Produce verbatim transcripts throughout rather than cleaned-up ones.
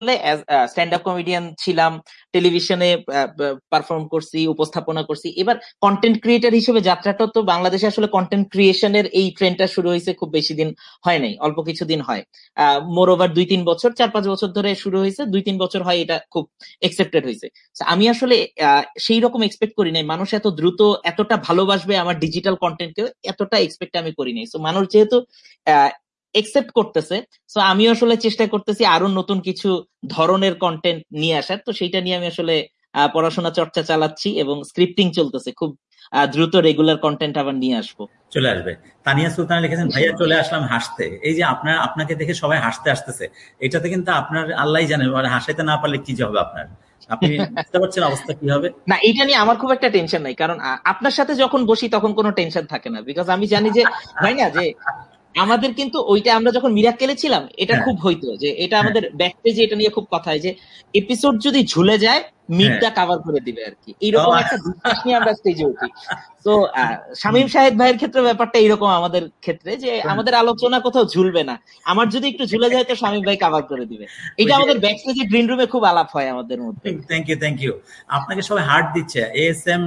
Stand up comedian ছিলাম, টেলিভিশনে perform করছি, উপস্থাপনা করছি। এবার কন্টেন্ট ক্রিয়েটার হিসেবে যাত্রাটা তো বাংলাদেশে আসলে কন্টেন্ট ক্রিয়েশনের এই ট্রেন্ডটা শুরু হয়েছে খুব বেশি দিন হয় নাই, অল্প কিছুদিন হয়। মোর ওভার দুই তিন বছর চার পাঁচ বছর ধরে শুরু হয়েছে, দুই তিন বছর হয় এটা খুব এক্সেপ্টেড হয়েছে। আমি আসলে সেই রকম এক্সপেক্ট করি নাই মানুষ এত দ্রুত এতটা ভালোবাসবে আমার ডিজিটাল কন্টেন্টকে, এতটা এক্সপেক্ট আমি করি নাই। সো মানুষ যেহেতু আহ একসেপ্ট করতেছে, সো আমি আসলে চেষ্টা করতেছি আরো নতুন কিছু ধরনের কন্টেন্ট নিয়ে আসার। তো সেইটা নিয়ে আমি আসলে পড়াশোনা চর্চা চালাচ্ছি এবং স্ক্রিপ্টিং চলতেছে, খুব দ্রুত রেগুলার কন্টেন্ট আবার নিয়ে আসবো, চলে আসবে। তানিয়া সুলতানা লিখেছেন, ভাইয়া চলে আসলাম হাসতে। এই যে আপনার আপনাকে দেখে সবাই হাসতে আসতেছে, এটাতে কিন্তু আপনার আল্লাহ জানে হাসাইতে না পারলে কি হবে আপনার, আপনি বুঝতে পারছেন অবস্থা কি হবে? না, এটা নিয়ে আমার খুব একটা টেনশন নাই, কারণ আপনার সাথে যখন বসি তখন কোনো টেনশন থাকে না, বিকজ আমি জানি যে ভাই না যে আমাদের কিন্তু ওইটা আমরা যখন মিরাক্কেলে ছিলাম এটা খুব হইতো যে এটা আমাদের ব্যাকস্টেজে এটা নিয়ে খুব কথা হয় যে এপিসোড যদি ঝুলে যায় মিডটা কভার করে দিবে আর কি, এইরকম একটা বিশ্বাস নিয়ে আমরা স্টেজে উঠি। তো শামীম শাহেদ ভাইয়ের ক্ষেত্রে ব্যাপারটা এইরকম, আমাদের ক্ষেত্রে যে আমাদের আলোচনা কোথাও ঝুলবে না, আমার যদি একটু ঝুলে যায় তো শামীম ভাই কভার করে দিবে। এটা আমাদের ব্যাকস্টেজে গ্রিন রুমে খুব আলাপ হয় আমাদের মধ্যে। থ্যাংক ইউ থ্যাংক ইউ আপনাকে সবাই হার্ট দিচ্ছে। এস এম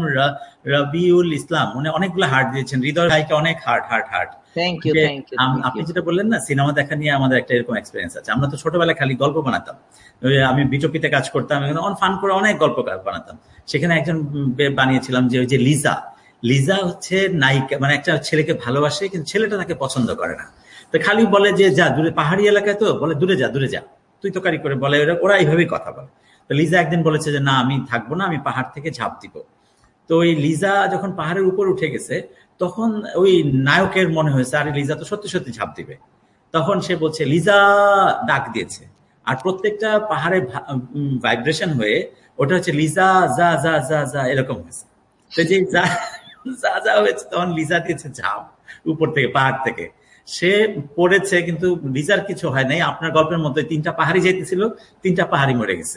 রবিউল ইসলাম উনি অনেকগুলো হার্ট দিয়েছেন, হৃদয় ভাইকে অনেক heart heart heart. Thank you thank you. আপনি যেটা বললেন না সিনেমা দেখা নিয়ে আমাদের একটা এরকম এক্সপিরিয়েন্স আছে। আমরা তো ছোটবেলায় খালি গল্প বানাতাম, আমি বিটপিতে কাজ করতাম, অন ফান করে অনেক গল্প বানাতাম। সেখানে একজন বানিয়েছিলাম যে ওই যে লিজা, লিজা হচ্ছে নায়িকা, মানে একটা ছেলেকে ভালোবাসে কিন্তু ছেলেটা তাকে পছন্দ করে না, তো খালি বলে যে যা দূরে, পাহাড়ি এলাকায় তো বলে দূরে যা দূরে যা, তুই তো কারি করে বলে, ওরা এইভাবেই কথা বলে। তো লিজা একদিন বলেছে যে না আমি থাকবো না, আমি পাহাড় থেকে ঝাঁপ দিব। তো ওই লিজা যখন পাহাড়ের উপর উঠে গেছে তখন ওই নায়কের মনে হয়েছে আরে লিজা তো সত্যি সত্যি ঝাঁপ দিবে, তখন সে বলছে লিজা ডাক দিয়েছে, আর প্রত্যেকটা পাহাড়ে ভাইব্রেশন হয়ে ওটা হচ্ছে লিজা যা যা যা যা এরকম হয়েছে। তো যে যা যা যা হয়েছে তখন লিজা দিয়েছে ঝাঁপ উপর থেকে, পাহাড় থেকে। সে পড়েছে কিন্তু লিজার কিছু হয় নাই। আপনার গল্পের মধ্যে তিনটা পাহাড়ি যাইতেছিল, তিনটা পাহাড়ি মরে গেছে।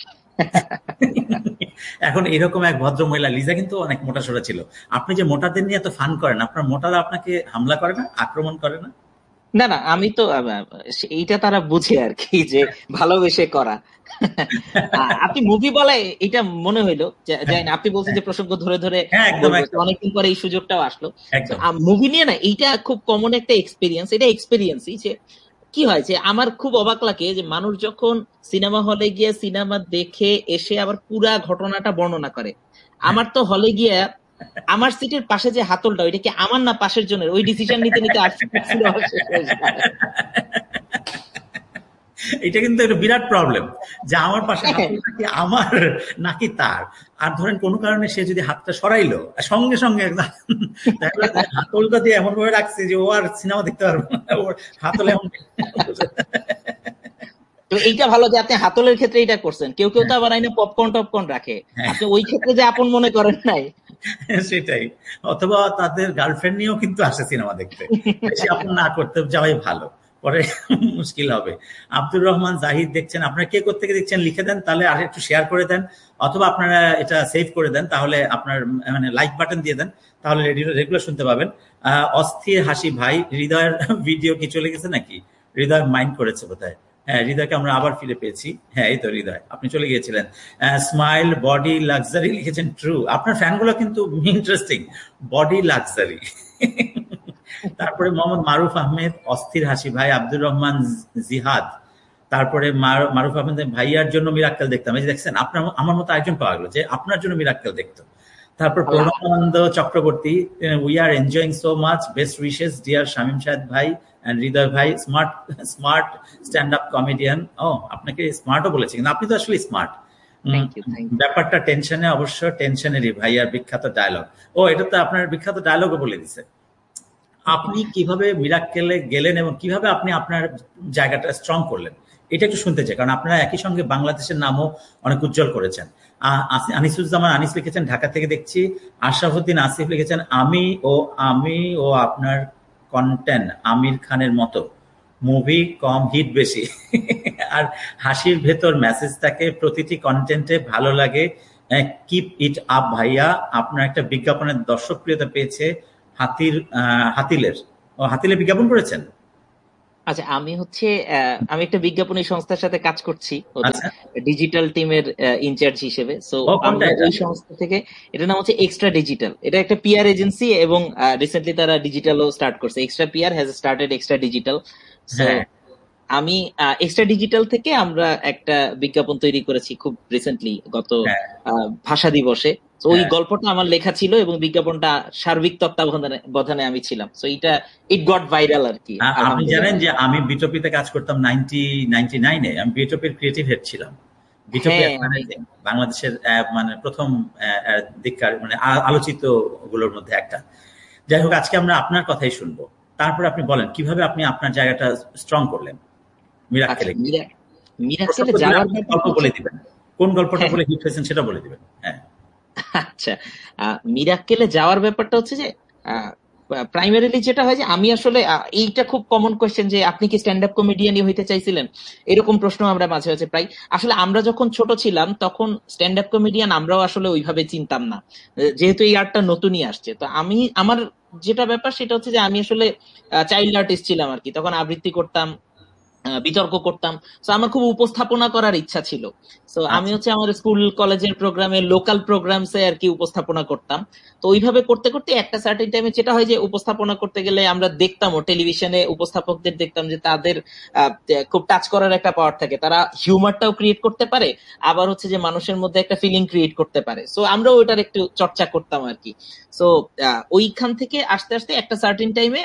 এখন এরকম এক ভদ্র মহিলা, লিজা কিন্তু অনেক মোটা সোটা ছিল। আপনি যে মোটাদের নিয়ে এত ফান করেন, আপনার মোটারা আপনাকে হামলা করে না, আক্রমণ করে না? না না, আমি তো এইটা তারা বুঝে আর কি যে ভালোবেসে করা। আপনি মুভি বলে এটা মনে হইলো, আপনি বলছেন যে প্রসঙ্গ ধরে ধরে অনেকদিন পরে এই সুযোগটাও আসলো। মুভি নিয়ে না এইটা খুব কমন একটা এক্সপিরিয়েন্স, এটা এক্সপিরিয়েন্সই যে কি হয় যে আমার খুব অবাক লাগে যে মানুষ যখন সিনেমা হলে গিয়ে সিনেমা দেখে এসে আবার পুরা ঘটনাটা বর্ণনা করে। আমার তো হলে গিয়ে আমার সিটের পাশে যে হাতলটা ওইটা কি আমার না পাশের জনের, ওই ডিসিশন নিতে নিতে এটা কিন্তু একটা বিরাট প্রবলেম যে আমার পাশে হাতলটা কি আমার নাকি তার। আর ধরেন কোনো কারণে সে যদি হাতটা সরাইলো সঙ্গে সঙ্গে একদম হাতলটা দিয়ে এমন ভাবে রাখছে যে ও আর সিনেমা দেখতে পারবে না, ওর হাতলে এমন। তো এইটা ভালো যে আপনি হাতলের ক্ষেত্রে এটা করছেন। কেউ কেউ তো আবার আইনে পপকর্ন টপকর্ন রাখে, আপনি ওই ক্ষেত্রে যে আপন মনে করেন নাই। সেটাই, অথবা তাদের গার্লফ্রেন্ড নিয়েও কিন্তু আসে সিনেমা দেখতে, বেশি আপন না করতে যাওয়াই ভালো, পরে মুশকিল হবে। আব্দুর রহমান জাহিদ দেখছেন, আপনারা কে কোথা থেকে দেখছেন লিখে দেন, তাহলে আর একটু শেয়ার করে দেন, অথবা আপনারা এটা সেভ করে দেন, তাহলে আপনার মানে লাইক বাটন দিয়ে দেন, তাহলে রেগুলার শুনতে পাবেন। আহ অস্থির হাসি ভাই, হৃদয়ের ভিডিও কি চলে গেছে নাকি? হৃদয় মাইন্ড করেছে বোধহয়। হ্যাঁ, হৃদয়কে আমরা আবার ফিরে পেয়েছি। হ্যাঁ, এই তো হৃদয়, আপনি চলে গিয়েছিলেন। স্মাইল বডি লাক্সারি লিখেছেন, ট্রু। আপনার ফ্যানগুলো কিন্তু ইন্টারেস্টিং, বডি লাক্সারি। তারপরে মোহাম্মদ মারুফ আহমেদ, অস্থির হাসি ভাই, আব্দুর রহমান জিহাদ, তারপরে মারুফ আহমেদ, ভাইয়ার জন্য মিরাক্কেল দেখতাম। এই যে দেখছেন, আপনার আমার মতো একজন পাওয়া গেল যে আপনার জন্য মিরাক্কেল দেখতো। তারপর Pranabananda Chakraborty, we are enjoying so much, best wishes deer Shamim Shahed ভাই এন্ড হৃদয় ভাই, smart smart stand up comedian. ও, আপনাকে স্মার্টও বলেছে, কিন্তু আপনি তো আসলে স্মার্ট। ব্যাপারটা টেনশনে, অবশ্য টেনশনেরই ভাইয়ার বিখ্যাত ডায়লগ। ও, এটা তো আপনার বিখ্যাত ডায়লগও বলে দিছে। আপনি কিভাবে মিরাক্কেলে গেলেন এবং কিভাবে আপনি আপনার জায়গাটা স্ট্রং করলেন, এটা একটু শুনতে চাই, কারণ আপনারা একই সঙ্গে বাংলাদেশের নামও অনেক উজ্জ্বল করেছেন। আনিসুজ্জামান আনিস লিখেছেন, ঢাকা থেকে দেখছি। আশরাফুদ্দিন আসিফ লিখেছেন, আমি ও আমি ও আপনার কন্টেন্ট আমির খানের মতো, মুভি কম হিট বেশি, আর হাসির ভেতর মেসেজ থাকে, প্রতিটি কন্টেন্টে ভালো লাগে, কিপ ইট আপ ভাইয়া। আপনার একটা বিজ্ঞাপনের দর্শকপ্রিয়তা পেয়েছে হাতির হাতিলের ও হাতিলের বিজ্ঞাপন করেছেন। আচ্ছা, আমি হচ্ছে আহ, আমি একটা বিজ্ঞাপনী সংস্থার সাথে কাজ করছি, ওদের আচ্ছা। ডিজিটাল টিমের ইনচার্জ হিসেবে। সো ও, কোনটা আমরা এটা? ওই সংস্থা থেকে, এটার নাম হচ্ছে এক্সট্রা ডিজিটাল, এটা একটা পিআর এজেন্সি, এবং রিসেন্টলি তারা ডিজিটালও স্টার্ট করছে। Extra PR has started extra digital. So হ্যাঁ। আমি এক্সট্রা ডিজিটাল থেকে আমরা একটা বিজ্ঞাপন তৈরি করেছি খুব রিসেন্টলি, গত হ্যাঁ। আহ, ভাষা দিবসে। তো ওই হ্যাঁ। গল্পটা আমার লেখা ছিল এবং বিজ্ঞাপনটা সার্বিক তত্ত্বাবধানে বধানে আমি ছিলাম। তো এটা ইট গট ভাইরাল আর কি, আ- আপনি জানেন আলহামদুলিল্লাহ। যে আমি বিটপিতে কাজ করতাম নাইনটি নাইনটি নাইনে, আমি বিটপির ক্রিয়েটিভ হেড ছিলাম। বিটপি হ্যাঁ, অ্যাডভার্টাইজিং অ্যামেজিং। বাংলাদেশের আহ, মানে প্রথম আহ, আহ, দিককার মানে আ- আলোচিত গুলোর মধ্যে একটা। যাই হোক, আজকে আমরা আপনার কথাই শুনবো। তারপরে আপনি বলেন কিভাবে আপনি আপনার জায়গাটা স্ট্রং করলেন আচ্ছা, মিরাক্কেলে গিয়ে। মিরা প্রসঙ্গ মিরাক্কেলে দিলে যাওয়ার আপনি গল্প ব্যাপারটা হচ্ছে, বলে দিবেন, কোন গল্পটা হ্যাঁ, বলে হিট হয়েছেন সেটা বলে দিবেন। হ্যাঁ। আচ্ছা, আহ, মিরাক্কেলে যাওয়ার ব্যাপারটা হচ্ছে যে প্রাইমারিলি যেটা হয় যে আমি আসলে আহ, এইটা খুব কমন কোয়েশ্চেন যে আপনি কি স্ট্যান্ড আপ কমেডিয়ানই হইতে চাইছিলেন, এরকম প্রশ্ন আমরা মাঝে মাঝে প্রায়। আসলে আমরা যখন ছোট ছিলাম তখন স্ট্যান্ড আপ কমেডিয়ান আমরাও আসলে ওইভাবে চিনতাম না, আহ, যেহেতু এই আর্টটা নতুনই আসছে। তো আমি আমার যেটা ব্যাপার সেটা হচ্ছে যে আমি আসলে চাইল্ড আর্টিস্ট ছিলাম আর কি, তখন আবৃত্তি করতাম, আহ, বিতর্ক করতাম। তো আমার খুব উপস্থাপনা করার ইচ্ছা ছিল। তো আমি আচ্ছা। হচ্ছে আমার স্কুল কলেজের প্রোগ্রামে, লোকাল প্রোগ্রামসে আর কি উপস্থাপনা করতাম। তো ওইভাবে করতে করতে একটা সার্টেন টাইমে যেটা হয় যে উপস্থাপনা করতে গেলে আমরা দেখতাম, ও টেলিভিশনে উপস্থাপকদের দেখতাম যে তাদের আহ, খুব টাচ করার একটা পাওয়ার থাকে, তারা হিউমারটাও ক্রিয়েট করতে পারে, আবার হচ্ছে যে মানুষের মধ্যে একটা ফিলিং ক্রিয়েট করতে পারে। সো আমরাও ওইটার একটু চর্চা করতাম আর কি। সো ওইখান থেকে আস্তে আস্তে একটা সার্টেন টাইমে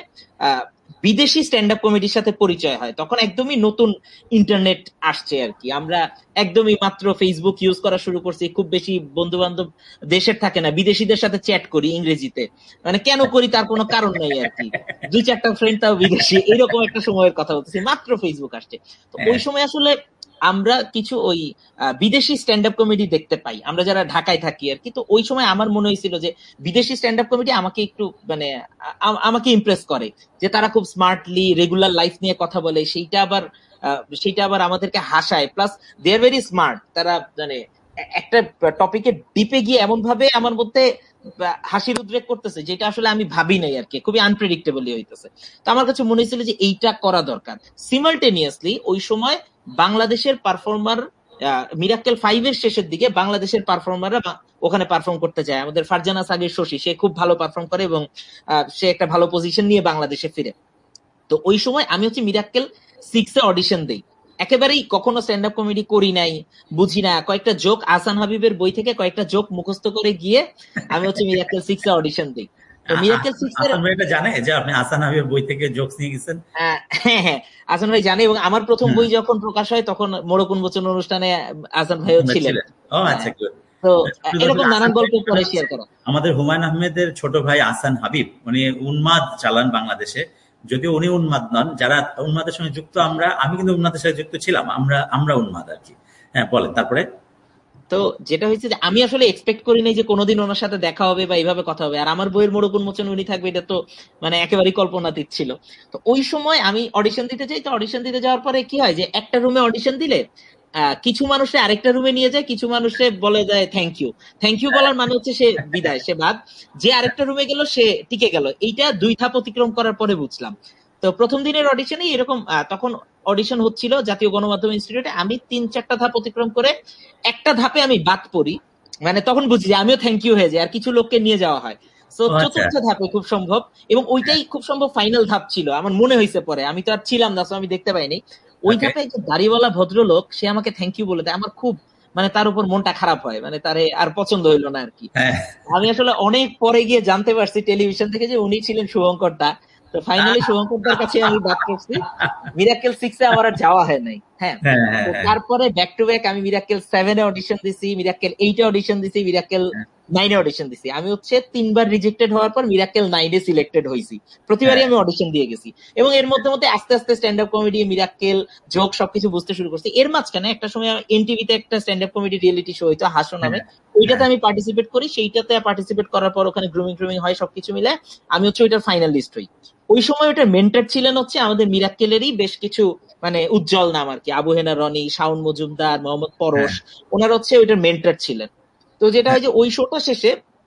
বিদেশি স্ট্যান্ড আপ কমেডির সাথে পরিচয় হয়। তখন একদমই নতুন ইন্টারনেট আসছে আর কি, আমরা একদমই মাত্র ফেসবুক ইউজ করা শুরু করছি, খুব বেশি বন্ধু বান্ধব দেশের থাকে না, বিদেশিদের সাথে চ্যাট করি ইংরেজিতে, মানে কেন করি তার কোনো কারণ নাই আর কি, দুই চারটা ফ্রেন্ড তাও বিদেশি, এরকম একটা সময়ের কথা বলতেছি, মাত্র ফেসবুক আসছে। তো ওই হ্যাঁ। সময় আসলে আমরা কিছু ওই আহ, বিদেশি স্ট্যান্ড আপ কমেডি দেখতে পাই, আমরা যারা ঢাকায় থাকি আর কি। তো ওই সময় আমার মনে হয়েছিল যে বিদেশি স্ট্যান্ড আপ কমেডি আমাকে একটু মানে আ- আমাকে ইমপ্রেস করে, যে তারা খুব স্মার্টলি রেগুলার লাইফ নিয়ে কথা বলে, সেইটা আবার আহ, সেইটা আবার আমাদেরকে হাসায়, plus they are very smart. তারা মানে এ- একটা টপিকে ডিপে গিয়ে এমন ভাবে আমার মধ্যে আহ, হাসির উদ্রেক করতেছে যেটা আসলে আমি ভাবি নাই আর কি, খুবই আনপ্রেডিক্টেবলি হইতেছে। তো আমার কাছে মনে হয়েছিল যে এইটা করা দরকার। সিমালটেনিয়াসলি ওই সময় বাংলাদেশের পারফর্মার, মিরাক্কেল ফাইভ এর শেষের দিকে বাংলাদেশের পারফর্মাররা ওখানে পারফর্ম করতে যায়। আমাদের ফারজানা সাগির শশী, সে খুব ভালো পারফর্ম করে এবং আহ, সে একটা ভালো পজিশন নিয়ে বাংলাদেশে ফিরে। তো ওই সময় আমি হচ্ছে মিরাক্কেল সিক্স এ অডিশন দেই, একেবারেই কখনো স্ট্যান্ড আপ কমেডি করি নাই, বুঝি না, কয়েকটা জোক আহসান হাবিবের বই থেকে কয়েকটা জোক মুখস্থ করে গিয়ে আমি হচ্ছে মিরাক্কেল সিক্স এ অডিশন দিই। তো আ- মিরাক্কেল আহসান সিক্স এর, আহসান ভাই এটা জানে যে আপনি আহসান হাবিবের বই থেকে জোকস নিয়ে গেছেন? আহ, হ্যাঁ হ্যাঁ, আহসান ভাই জানে, এবং আমার প্রথম হুম। বই যখন প্রকাশ হয় তখন মোড়ক উন্মোচন অনুষ্ঠানে আহসান ভাইও আমরা ছিলেন। ছিলেন। ও হ্যাঁ, আচ্ছা, good. তো আহ, প্রিয় দর্শক, এরকম আহসান নানান ভাই গল্প মানে পরে হচ্ছে শেয়ার করা। আমাদের হুমায়ুন আহমেদের ছোট ভাই আহসান হাবিব। উনি উন্মাদ চালান বাংলাদেশে। যদিও উনি উন্মাদ নন, যারা উন্মাদের সঙ্গে যুক্ত আমরা, আমি কিন্তু উন্মাদের সাথে যুক্ত ছিলাম, আমরা আমরা উন্মাদ আর কি। হ্যাঁ, বলেন তারপরে। তো যেটা হয়েছে যে আমি আসলে এক্সপেক্ট করি নাই যে কোনোদিন ওনার সাথে দেখা হবে বা এইভাবে কথা হবে, আর আমার বইয়ের মোড়ক উন্মোচন উনি থাকবে, এটা তো মানে একেবারেই কল্পনাতীত ছিল। তো ওই সময় আমি অডিশন দিতে যাই। তো অডিশন দিতে যাওয়ার পরে কি হয় যে একটা রুমে অডিশন দিলে আহ, কিছু মানুষে আরেকটা রুমে নিয়ে যায়, কিছু মানুষে বলে যায় থ্যাংক ইউ। থ্যাংক ইউ বলার মানে হচ্ছে সে বিদায়, সে বাদ। যে আরেকটা রুমে গেল সে টিকে গেল, এইটা দুই ধাপ অতিক্রম করার পরে বুঝলাম। তো প্রথম দিনের অডিশনে এরকম আহ, তখন অডিশন হচ্ছিল জাতীয় গণমাধ্যম ইনস্টিটিউটে, আমি তিন চারটা ধাপ অতিক্রম করে একটা ধাপে আমি বাদ পড়ি, মানে তখন বুঝি যে আমিও থ্যাংক ইউ হয়ে যাই, আর কিছু লোককে নিয়ে যাওয়া হয়। তো ও আচ্ছা। চতুর্থ ধাপে খুব সম্ভব, এবং ওইটাই খুব সম্ভব ফাইনাল ধাপ ছিল আমার মনে হয়েছে পরে, আমি তো আর ছিলাম না, so আমি দেখতে পাইনি। ওই ওকে। ধাপে একজন দাড়িওয়ালা ভদ্রলোক সে আমাকে থ্যাংক ইউ বলে দেয়, আমার খুব মানে তার উপর মনটা খারাপ হয়, মানে তারে আর পছন্দ হইলো না আর কি। হ্যাঁ। আমি আসলে অনেক পরে গিয়ে জানতে পারছি টেলিভিশন থেকে যে উনি ছিলেন শুভঙ্কর দা। তো ফাইনালি শুভঙ্কর দার কাছে আমি বাদ করছি, মিরাক্কেল সিক্স এ আমার আর যাওয়া হয় নাই। হ্যাঁ, হ্যাঁ। হ্যাঁ। তো হ্যাঁ। তারপরে ব্যাক টু ব্যাক আমি মিরাক্কেল সেভেন এ অডিশন দিছি, মিরাক্কেল এইট এ অডিশন দিছি, মিরাক্কেল হ্যাঁ। নাইন এ অডিশন দিছি। আমি হচ্ছে তিনবার রিজেক্টেড হওয়ার পর মিরাক্কেল নাইন এ সিলেক্টেড হয়েছি। প্রতিবারই হ্যাঁ। আমি অডিশন দিয়ে গেছি, এবং এর মধ্যে মধ্যে আস্তে আস্তে stand up comedy, Mirakkel, joke সবকিছু বুঝতে শুরু করছি। এর মাঝখানে একটা সময় এনটিভিতে একটা stand up comedy reality show হইতো হাসো নামে, হ্যাঁ। ওইটাতে হ্যাঁ। আমি পার্টিসিপেট করি। সেইটাতে পার্টিসিপেট করার পর ওখানে গ্রুমিং ট্রুমিং হয়, সবকিছু মিলে আমি হচ্ছে ওইটার ফাইনালিস্ট হই। ওই সময় ওইটার মেন্টর ছিলেন হচ্ছে আমাদের মিরাক্কেলেরই বেশ কিছু মানে উজ্জ্বল নাম আর কি, আবু হেনা রনি, শাওন মজুমদার, মোহাম্মদ হ্যাঁ। পরশ, ওনারা হচ্ছে ওইটার মেন্টর ছিলেন। তো যেটা হ্যাঁ। হয় যে ওই শোটা শেষে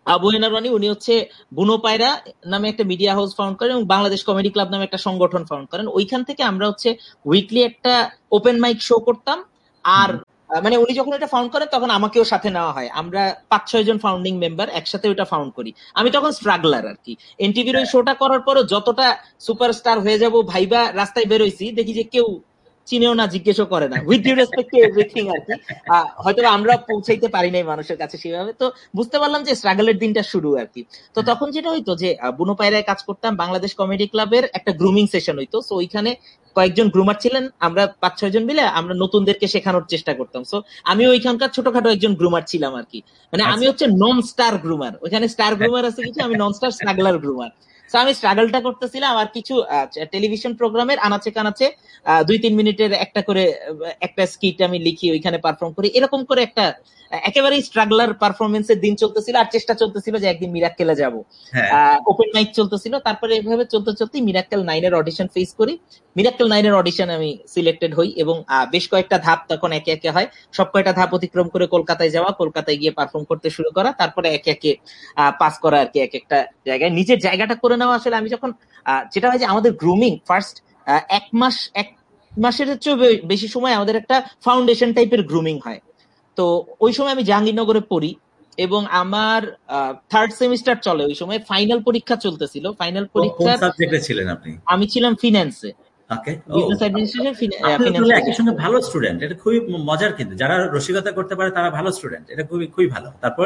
আবু হেনা রনি, উনি হচ্ছে বুনো পায়রা নামে একটা মিডিয়া হাউস ফাউন্ড করেন এবং বাংলাদেশ কমেডি ক্লাব নামে একটা সংগঠন ফাউন্ড করেন। ওইখান থেকে আমরা হচ্ছে উইকলি একটা ওপেন মাইক শো করতাম। আর আহ, মানে উনি যখন এটা ফাউন্ড করেন তখন আমাকেও সাথে নেওয়া হয়, আমরা পাঁচ ছয় জন ফাউন্ডিং মেম্বার একসাথে ওটা ফাউন্ড করি। আমি তখন স্ট্রাগলার আর কি। এনটিভির ওই শোটা করার পরও যতটা সুপারস্টার হয়ে যাব ভাইবা রাস্তায় বেরোইছি, দেখি যে কেউ চিনেও না, জিজ্ঞেসও করে না, with due respect to everything আর কি। আহ, হয়তো আমরা পৌঁছাইতে পারি নাই মানুষের কাছে সেভাবে। তো বুঝতে পারলাম যে স্ট্রাগলের দিনটা শুরু আর কি। তো তখন যেটা হইতো যে আহ, বুনো পায়রায় কাজ করতাম, বাংলাদেশ কমেডি ক্লাবের একটা গ্রুমিং সেশন হইতো। সো ওইখানে কয়েকজন গ্রুমার ছিলেন, আমরা পাঁচ ছয় জন মিলে আমরা নতুনদেরকে শেখানোর চেষ্টা করতাম। সো আমি ওইখানকার ছোটখাটো একজন গ্রুমার ছিলাম আর কি। মানে আমি হচ্ছে নন স্টার গ্রুমার, ওইখানে স্টার গ্রুমার আছে কিছু, আমি নন স্টার স্ট্রাগলার গ্রুমার। তো আমি স্ট্রাগলটা করতেছিলাম। আর কিছু টেলিভিশন প্রোগ্রামের আনাচে কানাচে আহ, দুই তিন মিনিটের একটা করে আহ, একটা স্কিট আমি লিখি, ওইখানে পারফর্ম করি, এরকম করে একটা আহ, একেবারেই স্ট্রাগলার পারফরমেন্সের দিন চলতেছিল। আর চেষ্টা চলতেছিল যে একদিন মিরাক্কেলে যাব। হ্যাঁ ওপেন মাইক চলতেছিল, তারপরে এভাবে চলতে চলতে মিরাক্কেল নাইনের অডিশন ফেস করি। মিরাক্কেল নাইনের অডিশন আমি সিলেক্টেড হই এবং আহ, বেশ কয়েকটা ধাপ তখন একে একে হয়। সব কয়টা ধাপ অতিক্রম করে কলকাতায় যাওয়া, কলকাতায় গিয়ে পারফর্ম করতে শুরু করা, তারপরে একে একে পাস করা আর কি এক একটা জায়গায়, নিজের জায়গাটা করে নেওয়া। আসলে আমি যখন আহ, যেটা হয় যে আমাদের গ্রুমিং ফার্স্ট এক মাস এক মাসের চেয়ে বে- বেশি সময় আমাদের একটা ফাউন্ডেশন টাইপের গ্রুমিং হয়। তো ওই সময় আমি জাহাঙ্গীরনগরে পড়ি এবং আমার থার্ড সেমিস্টার চলে, ওই সময় ফাইনাল পরীক্ষা চলতেছিল। ফাইনাল কো- কোন পরীক্ষার সাবজেক্টে ছিলেন আপনি? আমি ছিলাম ফিন্যান্সে, ওকে। ও, বিজনেস অ্যাডমিনিস্ট্রেশন, আপনি তো ফিন্যান্স তাহলে একই ম্যানেজমেন্ট। সঙ্গে ভালো স্টুডেন্ট, এটা খুবই মজার। কিন্তু যারা রসিকতা করতে পারে তারা ভালো স্টুডেন্ট, এটা খুবই খুবই ভালো। তারপর?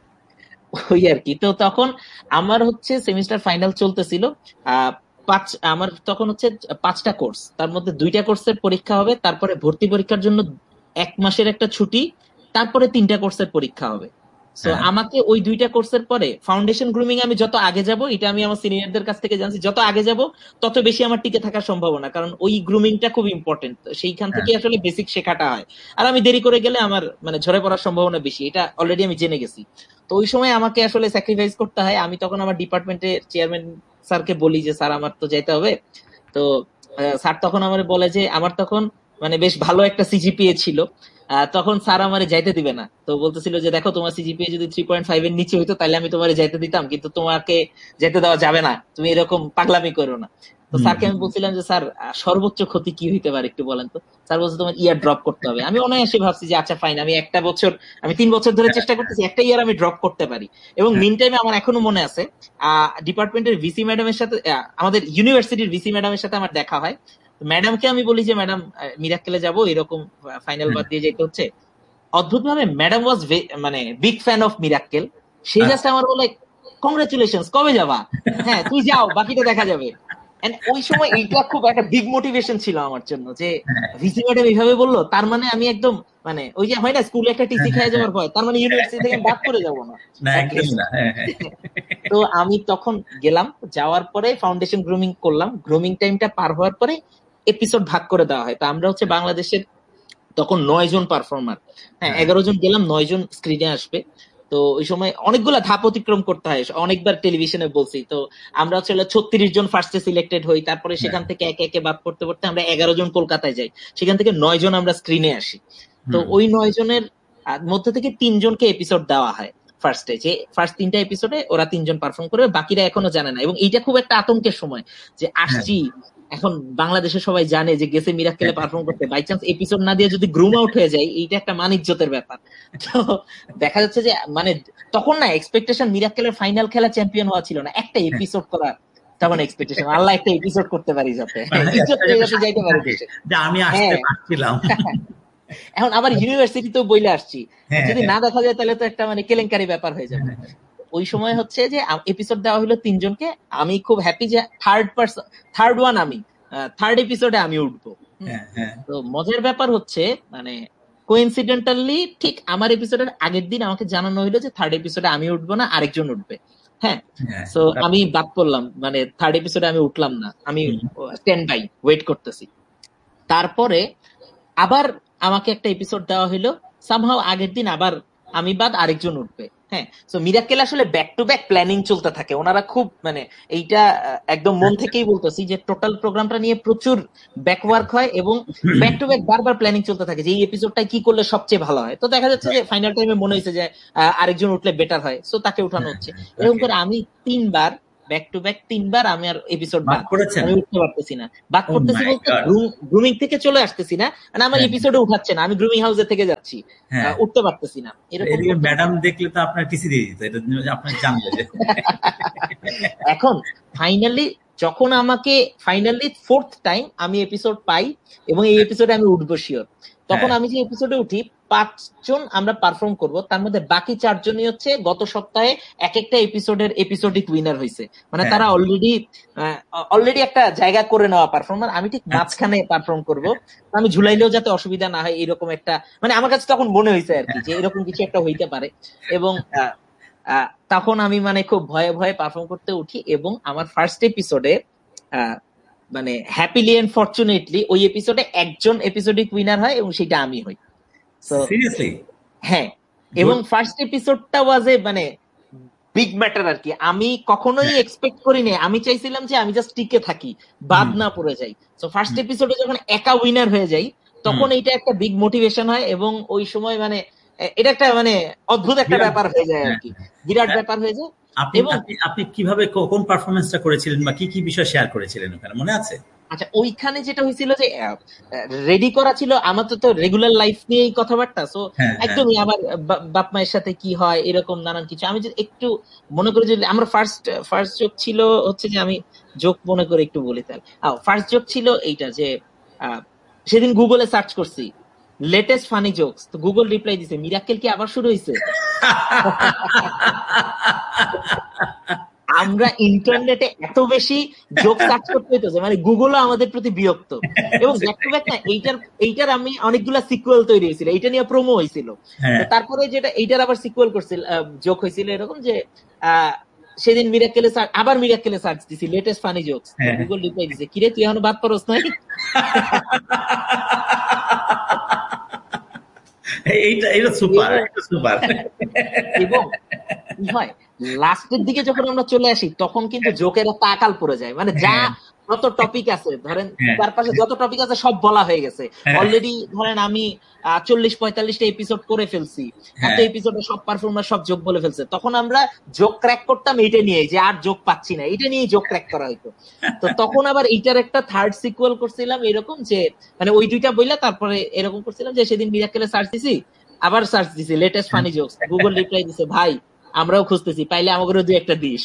ওই আর কি। তো তখন আমার হচ্ছে সেমিস্টার ফাইনাল চলতেছিল। আহ পাঁচ আমার তখন হচ্ছে পাঁচটা কোর্স, তার মধ্যে দুইটা কোর্সের পরীক্ষা হবে, তারপরে ভর্তি পরীক্ষার জন্য এক মাসের একটা ছুটি, তারপরে তিনটা কোর্সের পরীক্ষা হবে। সো হ্যাঁ আমাকে ওই দুইটা কোর্সের পরে ফাউন্ডেশন গ্রুমিং আমি যত আগে যাব, এটা আমি আমার সিনিয়রদের কাছ থেকে জানছি, যত আগে যাব তত বেশি আমার টিকে থাকার সম্ভাবনা, কারণ ওই গ্রুমিংটা খুব ইম্পর্টেন্ট, সেইখান হ্যাঁ থেকে আসলে বেসিক শেখাটা হয়। আর আমি দেরি করে গেলে আমার মানে ঝরে পড়ার সম্ভাবনা বেশি, এটা অলরেডি আমি জেনে গেছি। তো ওই সময় আমাকে আসলে স্যাক্রিফাইস করতে হয়। আমি তখন আমার ডিপার্টমেন্টের চেয়ারম্যান স্যারকে বলি যে স্যার আমার তো যেতে হবে। তো আহ, স্যার তখন আমার বলে যে আমার তখন মানে বেশ ভালো একটা সিজিপিএ ছিল। আহ, তখন স্যার আমারে যাইতে দিবে না, তো বলতেছিল যে দেখো তোমার সিজিপিএ যদি থ্রি পয়েন্ট ফাইভ এর নিচে হইতো তাহলে আমি তোমারে যাইতে দিতাম, কিন্তু তোমাকে যেতে দেওয়া যাবে না, তুমি এরকম পাগলামি করো না। তো হুম স্যারকে আমি বলছিলাম যে স্যার আহ, সর্বোচ্চ ক্ষতি কি হইতে পারে একটু বলেন তো। স্যার বলছে তোমার ইয়ার ড্রপ করতে হবে। আমি অনায়াসে ভাবছি যে আচ্ছা ফাইন, আমি একটা বছর, আমি তিন বছর ধরে চেষ্টা করতেছি, একটা ইয়ার আমি ড্রপ করতে পারি। এবং মিন টাইমে আমার এখনো মনে আছে আহ ডিপার্টমেন্টের ভিসি ম্যাডামের সাথে আহ, আমাদের ইউনিভার্সিটির ভিসি ম্যাডামের সাথে আমার দেখা হয়। ম্যাডামকে আমি বলি যে ম্যাডাম মিরাক্কেলে যাবো, এরকম ফাইনাল বাদ দিয়ে যেতে হচ্ছে। অদ্ভুত ভাবে ম্যাডাম ওয়াজ মানে big fan of Mirakkel. Say just আমার বলে কংগ্রেচুলেশন, কবে যাবা? হ্যাঁ তুই যাও, বাকিটা দেখা যাবে। And ওই সময় এইটা খুব একটা বিগ মোটিভেশন ছিল আমার জন্য যে ভিসি ম্যাডাম এইভাবে বললো, তার মানে আমি একদম মানে ওই যে হয় না স্কুলে একটা টিসি খেয়ে যাওয়ার ভয়, তার মানে ইউনিভার্সিটি থেকে বাদ করে যাবো না না, একদমই অ্যাটলিস্ট। না। হ্যাঁ হ্যাঁ তো আমি তখন গেলাম, যাওয়ার পরে ফাউন্ডেশন গ্রুমিং করলাম। গ্রুমিং টাইমটা পার হওয়ার পরে এপিসোড ভাগ করে দেওয়া হয়। তো আমরা হচ্ছে বাংলাদেশের তখন নয় জন পারফর্মার, হ্যাঁ হ্যাঁ এগারো জন গেলাম, নয় জন স্ক্রিনে আসবে। তো ওই সময় অনেকগুলা ধাপ অতিক্রম করতে হয়, অনেকবার টেলিভিশনে বলছি। তো আমরা হচ্ছে ছত্রিশ জন ফার্স্টে সিলেক্টেড হই, তারপরে হ্যাঁ সেখান থেকে একে একে বাদ করতে করতে আমরা এগারো জন কলকাতায় যাই, সেখান থেকে নয় জন আমরা স্ক্রিনে আসি। তো হুম ওই নয় জনের আহ, মধ্যে থেকে তিনজনকে এপিসোড দেওয়া হয় ফার্স্টে, যে ফার্স্ট তিনটা এপিসোডে ওরা তিনজন পারফর্ম করবে, বাকিরা এখনো জানে না। এবং এইটা খুব একটা আতঙ্কের সময় যে হ্যাঁ আসছি, এখন বাংলাদেশে সবাই জানে যে গেছে মিরাক্কেলে পারফর্ম করতে, বাই চান্স এপিসোড না দিয়ে যদি গ্রুম আউট হয়ে যায়, এইটা একটা মানিজ্যতের ব্যাপার। তো দেখা যাচ্ছে যে মানে তখন না এক্সপেকটেশন মিরাক্কেলের ফাইনাল খেলা চ্যাম্পিয়ন হওয়া ছিল না, একটা হ্যাঁ। এপিসোড করা তখন এক্সপেকটেশন, আল্লাহ একটা এপিসোড করতে পারি যাতে মানে ইজ্জত একটা পেয়ে যেন যাতে যাইতে শান্তি পারে থাকে দেশে। যে আমি আসতে হ্যাঁ পারছিলাম। এখন আবার ইউনিভার্সিটিতেও বইলে আসছি, হ্যাঁ যদি হ্যাঁ না দেখা যায় তাহলে তো একটা মানে কেলেঙ্কারি ব্যাপার হয়ে যাবে। ওই সময় হচ্ছে যে এপিসোড দেওয়া হলো তিনজনকে। আমি খুব হ্যাপি যে থার্ড পার্সন, থার্ড ওয়ান আমি, থার্ড এপিসোডে আমি উঠবো। হুম। হ্যাঁ হ্যাঁ তো মজার ব্যাপার হচ্ছে মানে কোইন্সিডেন্টালি ঠিক আমার এপিসোডের আগের দিন আমাকে জানানো হইলো যে থার্ড এপিসোডে আমি উঠবো না, আরেকজন উঠবে। হ্যাঁ, হ্যাঁ। তো আমি বাদ পড়লাম, মানে থার্ড এপিসোডে আমি উঠলাম না, আমি হুম, স্ট্যান্ড বাই ওয়েট করতেছি। তারপরে আবার আমাকে একটা এপিসোড দেওয়া হইলো, সামহাও আগের দিন আবার আমি বাদ আরেকজন উঠবে। হ্যাঁ, সো মিরাক্কেল আসলে ব্যাক টু ব্যাক প্ল্যানিং চলতে থাকে। ওনারা খুব মানে এইটা একদম মন থেকেই বলতেছি যে টোটাল প্রোগ্রামটা নিয়ে প্রচুর ব্যাকওয়ার্ক হয় এবং ব্যাক টু ব্যাক বারবার প্ল্যানিং চলতে থাকে যে এই এপিসোডটা কি করলে সবচেয়ে ভালো হয়। তো দেখা যাচ্ছে যে ফাইনাল টাইমে মনে হয়েছে যে আরেকজন উঠলে বেটার হয়, সো তাকে উঠানো হচ্ছে। এরকম করে আমি তিনবার ব্যাক টু ব্যাক তিনবার আমি আর এপিসোড বাদ আমি উঠতে পারতেছি না। বাদ করতেছি বলতে গ্রুমিং থেকে চলে আসতেছি না, মানে আমার এপিসোডে উঠাচ্ছে না, আমি গ্রুমিং হাউসে থেকে যাচ্ছি, উঠতে পারতেছি না। এরকম ম্যাডাম দেখলে তো আপনার টিসি দিয়ে দিত, এটা আপনার জানবে যে এখন ফাইনালি যখন আমাকে ফাইনালি ফোর্থ টাইম আমি এপিসোড পাই এবং এই এপিসোডে আমি উঠবো শিওর, তখন আমি যে এপিসোডে উঠি পাঁচজন আমরা পারফর্ম করব, তার মধ্যে বাকি চারজনই হচ্ছে গত সপ্তাহে এক একটা এপিসোডের এপিসোডিক উইনার হয়েছে, মানে তারা অলরেডি অলরেডি একটা জায়গা করে নেওয়া পারফর্মার। আমি ঠিক মাঝখানে পারফর্ম করব, আমি ঝুলাইলেও যাতে অসুবিধা না হয় এরকম একটা, মানে আমার কাছে তখন মনে হয়েছে আর কি যে এরকম কিছু একটা হইতে পারে। এবং তখন আমি মানে খুব ভয়ে ভয়ে পারফর্ম করতে উঠি এবং আমার ফার্স্ট এপিসোডে মানে হ্যাপিলি এন্ড ফরচুনেটলি ওই এপিসোডে একজন এপিসোডিক উইনার হয় এবং সেটা আমি হই। সিরিয়াসলি? হ্যাঁ, এবং ফার্স্ট এপিসোডটা ওয়াজ এ মানে বিগ ম্যাটার আর কি। আমি কখনোই এক্সপেক্ট করিনি, আমি চাইছিলাম যে আমি জাস্ট টিকে থাকি, বাদ না পড়ে যাই। সো ফার্স্ট এপিসোডে যখন একা উইনার হয়ে যাই তখন এইটা একটা বিগ মোটিভেশন হয় এবং ওই সময় মানে এটা একটা মানে অদ্ভুত একটা ব্যাপার হয়ে যায় আর কি, বিরাট ব্যাপার হয়ে যায়। এবং আপনি কিভাবে কোন পারফরমেন্সটা করেছিলেন বা কি কি বিষয় শেয়ার করেছিলেন ওখানে মনে আছে? আচ্ছা, ওইখানে যেটা হয়েছিল যে রেডি করা ছিল আমার তো রেগুলার লাইফ নিয়েই কথাবার্তা, সো একদমই আমার বাপ মায়ের সাথে কি হয় এরকম নানান কিছু। আমি একটু মনে করি যে আমার ফার্স্ট ফার্স্ট জোক ছিল হচ্ছে যে আমি জোক মনে করে একটু বলি তাহলে। ফার্স্ট জোক ছিল এইটা যে সেদিন গুগলে সার্চ করছি লেটেস্ট ফানি জোকস, তো গুগল রিপ্লাই দিছে মিরাক্কেল কি আবার শুরু হয়েছে। আমরা ইন্টারনেটে এত বেশি জোক সার্চ করতে হইতো মানে গুগলও আমাদের প্রতি বিরক্ত। এবং ব্যাক টু ব্যাক না এইটার এইটার আমি অনেকগুলা সিকুয়েল তৈরি হয়েছিল, এইটা নিয়ে প্রোমো হয়েছিল। তারপরে যেটা এইটার আবার সিকুয়েল করছিল জোক হয়েছিল এরকম যে আহ সেদিন মিরাক্কেলে আবার মিরাক্কেলে সার্চ দিছি latest funny jokes, Google reply দিছে কিরে তুই এখনো বাদ পারস নাই। এইটা এটা সুপার, এটা সুপার। এবং কি হয় লাস্টের দিকে যখন আমরা চলে আসি তখন কিন্তু জোকের একটা আকাল পড়ে যায়, মানে যা যত টপিক আছে ধরেন চারপাশে যত টপিক আছে সব বলা হয়ে গেছে অলরেডি। ধরেন আমি চল্লিশ পঁয়তাল্লিশটা এপিসোড করে ফেলছি, এত এপিসোডে সব পারফর্মার সব জোক বলে ফেলছে, তখন আমরা জোক ক্র্যাক করতাম এইটা নিয়ে যে আর জোক পাচ্ছি না, এটা নিয়ে জোক ক্র্যাক করা হইতো। তো তখন আবার এইটার একটা থার্ড সিকুয়েল করছিলাম এরকম যে মানে ওই দুইটা বইলা তারপরে এরকম করছিলাম যে সেদিন মিরাক্কেলে সার্চ দিছি আবার সার্চ দিছি latest funny jokes, Google reply দিছে ভাই আমরাও খুঁজতেছি পাইলে আমাদেরও দুই একটা দিস।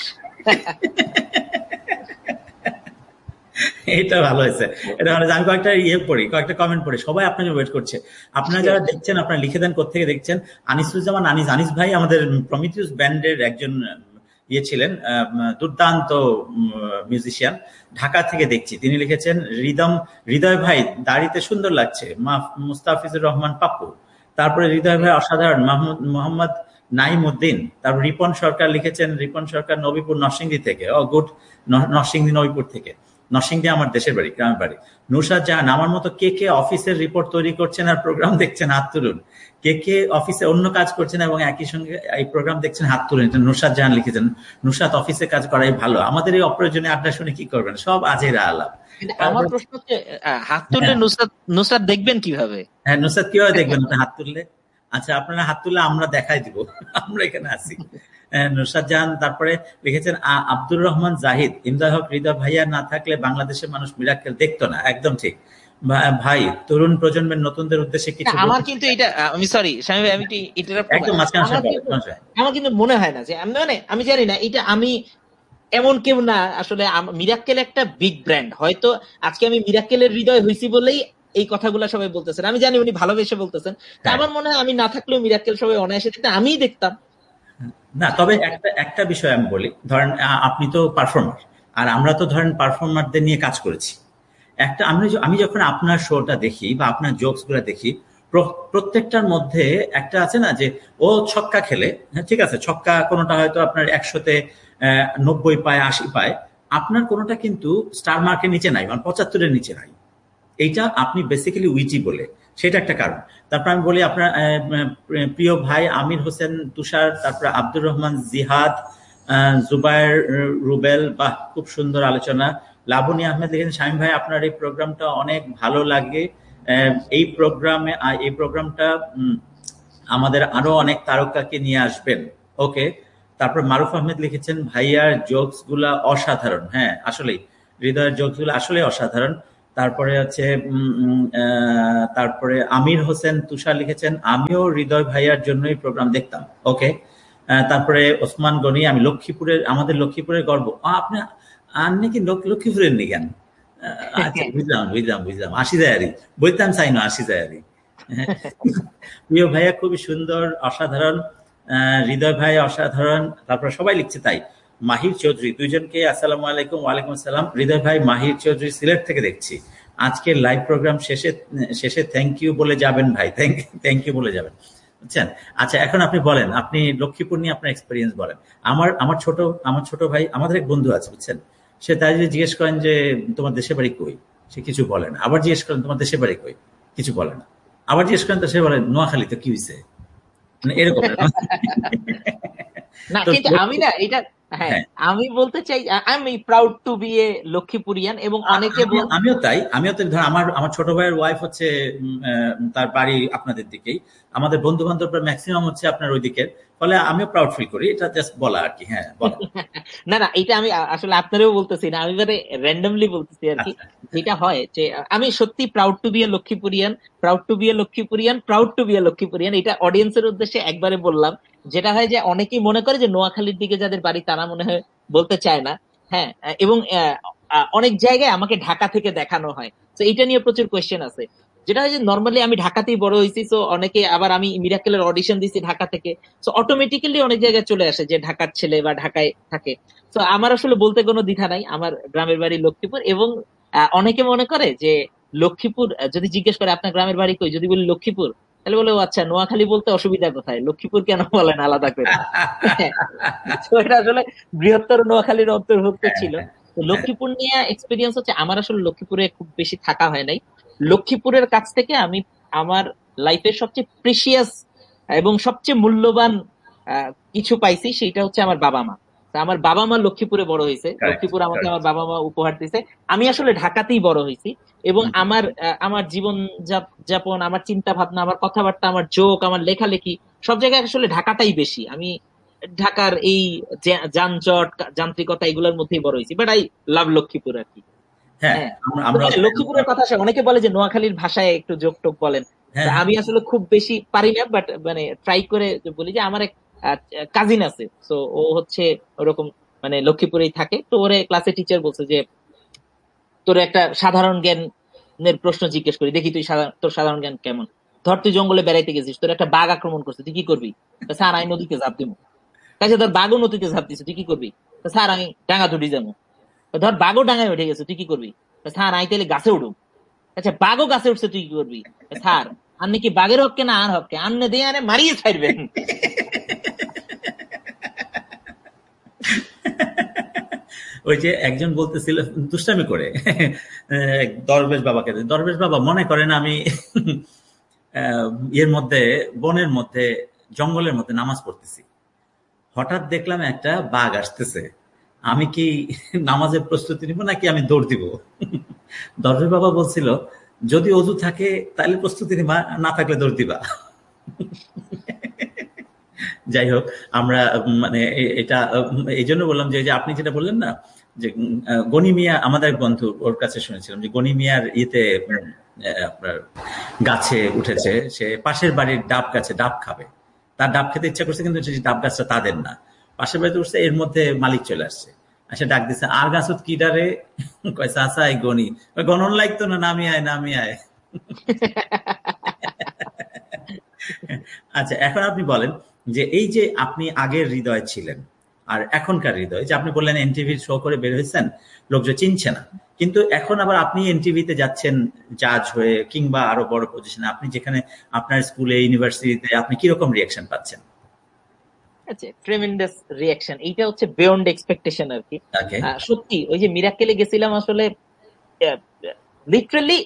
এটা ভালো হয়েছে, এটা ভালো। আমি কয়েকটা ইয়ে পড়ি, কয়েকটা কমেন্ট পড়ি, সবাই আপনাকে ওয়েট করছে। আপনারা যারা দেখছেন আপনারা লিখে দেন কোথেকে দেখছেন। আনিসুজ্জামান আনিস, আনিস ভাই আমাদের প্রমিথিউস ব্যান্ডের একজন ইয়ে ছিলেন, দুর্দান্ত মিউজিশিয়ান, ঢাকা থেকে দেখছি। তিনি লিখেছেন হৃদম হৃদয় ভাই দাড়িতে সুন্দর লাগছে, মুস্তাফিজুর রহমান পাপ্পু। তারপরে হৃদয় ভাই অসাধারণ, মাহমুদ মোহাম্মদ নাইমউদ্দিন। তারপর রিপন সরকার লিখেছেন, রিপন সরকার নবীপুর নরসিংদী থেকে, ও গুড, নরসিংদী নবীপুর থেকে। নরসিংদী আমার দেশের বাড়ি, গ্রামের বাড়ি। নুরসাদ জাহান, আমার মতো কে কে অফিসের রিপোর্ট তৈরি করছেন আর প্রোগ্রাম দেখছেন হাত তুলুন। কে কে অফিসে অন্য কাজ করছেন এবং একই সঙ্গে এই প্রোগ্রাম দেখছেন হাত তুলুন। এটা নুরসাদ জাহান লিখেছেন। নুরসাদ, অফিসে কাজ করাই ভালো, আমাদের এই অপ্রয়োজনীয় আড্ডা শুনে কি করবেন, সব আজেরা আলাপ। আমার প্রশ্ন হচ্ছে হাত তুললে নুসরাত নুসরাত দেখবেন কিভাবে? হ্যাঁ, নুসরাত কিভাবে দেখবেন হাত তুললে? আচ্ছা, আপনারা হাত তুললে আমরা দেখাই দিব, আমরা এখানে আছি। নুসরাত জাহান তারপরে লিখেছেন আব্দুর রহমান জাহিদ, ইমদাদ হক হৃদয় ভাইয়া না থাকলে বাংলাদেশের মানুষ মিরাক্কেল দেখতো না। একদম ঠিক ভাই। তরুণ প্রজন্মের নতুনদের উদ্দেশ্যে কিছু আমার কিন্তু এটা আমি সরি স্বামী ভাই আমি একটু ইন্টারাপ্ট করব, আমার কিন্তু মনে হয় না যে আমি মানে আমি জানি না এটা আমি এমন কেউ না আসলে। মিরাক্কেল একটা বিগ ব্র্যান্ড, হয়তো আজকে আমি মিরাক্কেলের হৃদয় হইছি বলেই এই কথাগুলো সবাই বলতেছেন, আমি জানি উনি ভালোবেসে বলতেছেন। তা আমার মনে হয় আমি না থাকলেও মিরাক্কেল সবাই অনায়াসে দেখতে আমিই দেখতাম না। তবে একটা একটা বিষয় আমি বলি, ধরেন আপনি তো পারফর্মার আর আমরা তো ধরেন পারফর্মারদের নিয়ে কাজ করেছি। একটা আমি আমি যখন আপনার শোটা দেখি বা আপনার জোকস গুলা দেখি, প্রত্যেকটার মধ্যে একটা আছে না যে ও ছক্কা খেলে, ঠিক আছে, ছক্কা কোনোটা হয়তো আপনার একশোতে নব্বই পায়, আশি পায়, আপনার কোনোটা কিন্তু স্টার মার্কের নিচে নাই, মানে পঁচাত্তরের নিচে নাই। এইটা আপনি বেসিক্যালি উইজি বলে সেটা একটা কারণ। তারপর আমি বলি আপনার প্রিয় ভাই আমির হোসেন তুষার, তারপরে আব্দুর রহমান জিহাদ, জুবায়ের রুবেল, বাহ খুব সুন্দর আলোচনা। লাবণী আহমেদ লিখেছেন শামীম ভাই আপনার এই প্রোগ্রামটা অনেক ভালো লাগে, এই প্রোগ্রামে এই প্রোগ্রামটা আমাদের আরো অনেক তারকাকে নিয়ে আসবেন। ওকে। তারপর মারুফ আহমেদ লিখেছেন ভাইয়ার জোকস গুলা অসাধারণ। হ্যাঁ আসলেই হৃদয়ের জোকস গুলো আসলে অসাধারণ। তারপরে হচ্ছে তারপরে আমির হোসেন তুষার লিখেছেন আমিও হৃদয় ভাইয়ার জন্যই প্রোগ্রাম দেখতাম। ওকে। তারপরে ওসমান গনি আমি লক্ষ্মীপুরের, আমাদের লক্ষ্মীপুরের গর্ব। আপনি আপনি কি লক্ষ্মীপুরের নি কেন? আচ্ছা বুঝলাম বুঝলাম বুঝলাম আসি যায় আরই বলতাম চাই না আসি যায় আরই। প্রিয় ভাইয়া খুবই সুন্দর, অসাধারণ, হৃদয় ভাই অসাধারণ। তারপর সবাই লিখছে তাই। মাহির চৌধুরী, দুইজনকে আসসালামু আলাইকুম। ওয়ালাইকুম আসসালাম। হৃদয় ভাই মাহির চৌধুরী সিলেট থেকে দেখছি, আজকের লাইভ প্রোগ্রাম শেষে শেষে থ্যাংক ইউ বলে যাবেন ভাই, থ্যাংক থ্যাংক ইউ বলে যাবেন, বুঝছেন। আচ্ছা এখন আপনি বলেন, আপনি লক্ষ্মীপুর নিয়ে আপনার এক্সপিরিয়েন্স বলেন। আমার আমার ছোট আমার ছোট ভাই, আমাদের এক বন্ধু আছে বুঝছেন, সে তাই যদি জিজ্ঞেস করেন যে তোমার দেশের বাড়ি কই, সে কিছু বলে না। আবার জিজ্ঞেস করেন তোমার দেশের বাড়ি কই, কিছু বলে না। আবার জিজ্ঞেস করেন তো সে বলে নোয়াখালী, তো কি হয়েছে, মানে এরকম। না কিন্তু আমি না এটা হ্যাঁ আমি বলতে চাই আমি প্রাউড টু বি এ লক্ষ্মীপুরিয়ান, এবং অনেকে আমিও তাই আমিও তাই ধর আমার আমার ছোট ভাইয়ের ওয়াইফ হচ্ছে তার বাড়ি আপনাদের দিকেই, আমাদের বন্ধু বান্ধবরা ম্যাক্সিমাম হচ্ছে আপনার ওই দিকের, ফলে আমিও প্রাউড ফিল করি। এটা জাস্ট বলা আর কি। হ্যাঁ না না এটা আমি আসলে আপনারও বলতেছি না, আমি মানে র্যান্ডমলি বলতেছি আর কি। যেটা হয় যে আমি সত্যি proud to B A লক্ষ্মীপুরিয়ান, proud to B A লক্ষ্মীপুরিয়ান, proud to B A লক্ষ্মীপুরিয়ান, এটা অডিয়েন্সের উদ্দেশ্যে একবারে বললাম। যেটা হয় যে অনেকেই মনে করে যে নোয়াখালীর দিকে যাদের বাড়ি তারা মনে হয় বলতে চায় না। হ্যাঁ এবং অনেক জায়গায় আমাকে ঢাকা থেকে দেখানো হয়, তো এটা নিয়ে প্রচুর কোয়েশ্চেন আছে। যেটা হয় যে নর্মালি আমি ঢাকাতেই বড় হয়েছি, তো অনেকে আবার আমি মিরাকেলের অডিশন দিয়েছি ঢাকা থেকে, তো অটোমেটিক্যালি অনেক জায়গায় চলে আসে যে ঢাকার ছেলে বা ঢাকায় থাকে। তো আমার আসলে বলতে কোনো দ্বিধা নাই, আমার গ্রামের বাড়ি লক্ষ্মীপুর। এবং অনেকে মনে করে যে লক্ষ্মীপুর যদি জিজ্ঞেস করে আপনার গ্রামের বাড়ি কই, যদি বলি লক্ষ্মীপুর, তাহলে বলে ও আচ্ছা নোয়াখালী বলতে অসুবিধা কোথায়, লক্ষ্মীপুর কেন বলেন আলাদা করে। তো এটা আসলে বৃহত্তর নোয়াখালীর অন্তর্ভুক্ত ছিল। তো লক্ষ্মীপুর নিয়ে এক্সপিরিয়েন্স হচ্ছে আমার আসলে লক্ষ্মীপুরে খুব বেশি থাকা হয় নাই। লক্ষ্মীপুরের কাছ থেকে আমি আমার লাইফের সবচেয়ে প্রিশিয়াস এবং সবচেয়ে মূল্যবান কিছু পাইছি, সেটা হচ্ছে আমার বাবা মা। আমার বাবা মা লক্ষ্মীপুরে বড় হয়েছে, লক্ষ্মীপুর আমাকে আমার বাবা মা উপহার দিয়েছে। আমি আসলে ঢাকাতেই বড় হয়েছি, এবং আমার আমার জীবন যাপন, আমার চিন্তা ভাবনা, আমার কথাবার্তা, আমার জোক, আমার লেখালেখি সব জায়গায় আসলে ঢাকাটাই বেশি। আমি ঢাকার এই যানজট যান্ত্রিকতা এগুলোর মধ্যেই বড় হয়েছি, বাট আই লাভ লক্ষ্মীপুর আর কি। হ্যাঁ লক্ষ্মীপুরের কথা আসে, অনেকে বলে যে নোয়াখালীর ভাষায় একটু জোক টোক বলেন, আমি আসলে খুব বেশি পারি না, বাট মানে ট্রাই করে বলি। যে আমার এক কাজিন আছে, তো ও হচ্ছে ওরকম মানে লক্ষ্মীপুরেই থাকে, তো ওরে ক্লাসে টিচার বলছে যে তোর একটা সাধারণ জ্ঞানের প্রশ্ন জিজ্ঞেস করি, দেখি তুই তোর সাধারণ জ্ঞান কেমন। ধর তুই জঙ্গলে বেড়াইতে গেছিস, তোর একটা বাঘ আক্রমণ করছে, তুই কি করবি? স্যার আমি নদীতে ঝাঁপ দিব। কাছে ধর বাঘও নদীতে ঝাঁপ দিচ্ছে, তুই কি করবি? স্যার আমি ডাঙা ধরি যাবো। ধর বাঘও ডাঙায় উঠে গেছে, তুই কি করবি? স্যার আমি তাহলে গাছে উঠুম। আচ্ছা বাঘও গাছে উঠছে, তুই কি করবি? স্যার আপনি কি বাঘের হককে না আর হককে আনলে দিয়ে আনে মারিয়ে ছাড়বেন। ওই যে একজন বলতেছিল দুষ্টামি করে দরবেশ বাবাকে, দরবেশ বাবা মনে করেন আমি এর মধ্যে বনের মধ্যে জঙ্গলের মধ্যে নামাজ পড়তেছি, হঠাৎ দেখলাম একটা বাঘ আসতেছে, আমি কি নামাজের প্রস্তুতি নিব নাকি আমি দৌড় দিব? দরবেশ বাবা বলছিল যদি অজু থাকে তাহলে প্রস্তুতি নিবা, না থাকলে দৌড় দিবা। যাই হোক আমরা মানে এটা এই জন্য বললাম যে আপনি যেটা বললেন না যে গনি মিয়া, আমাদের বন্ধু ওর কাছে শুনেছিলাম যে গনি মিয়ার ইয়েতে আপনার গাছে উঠেছে, সে পাশের বাড়ির ডাব গাছে ডাব খাবে, তার ডাব খেতে ইচ্ছা করছে, কিন্তু ডাব গাছটা তাদের না, পাশের বাড়িতে উঠছে, এর মধ্যে মালিক চলে আসছে, আচ্ছা ডাক দিচ্ছে আর গাছত কি ডারে কয় চাচা এই গনি, গণন লাগতো না, নামি আয় নামি আয়। আচ্ছা এখন আপনি বলেন যে এই যে আপনি আগের হৃদয় ছিলেন আর এখনকার হৃদয়, যে আপনি বললেন এনটিভি শো করে বের হয়েছেন, লোকজন চিনছে না, কিন্তু এখন আবার আপনি এনটিভিতে যাচ্ছেন জাজ হয়ে কিংবা আরো বড় পজিশনে, আপনি যেখানে আপনার স্কুলে ইউনিভার্সিটিতে, আপনি কিরকম রিয়াকশন পাচ্ছেন? আচ্ছা ট্রেমেন্ডাস রিয়াকশন, এইটা হচ্ছে বিয়ন্ড এক্সপেকটেশন আর কি। সত্যি ওই যে মিরাকেলে গেছিলাম, আসলে লিটারালি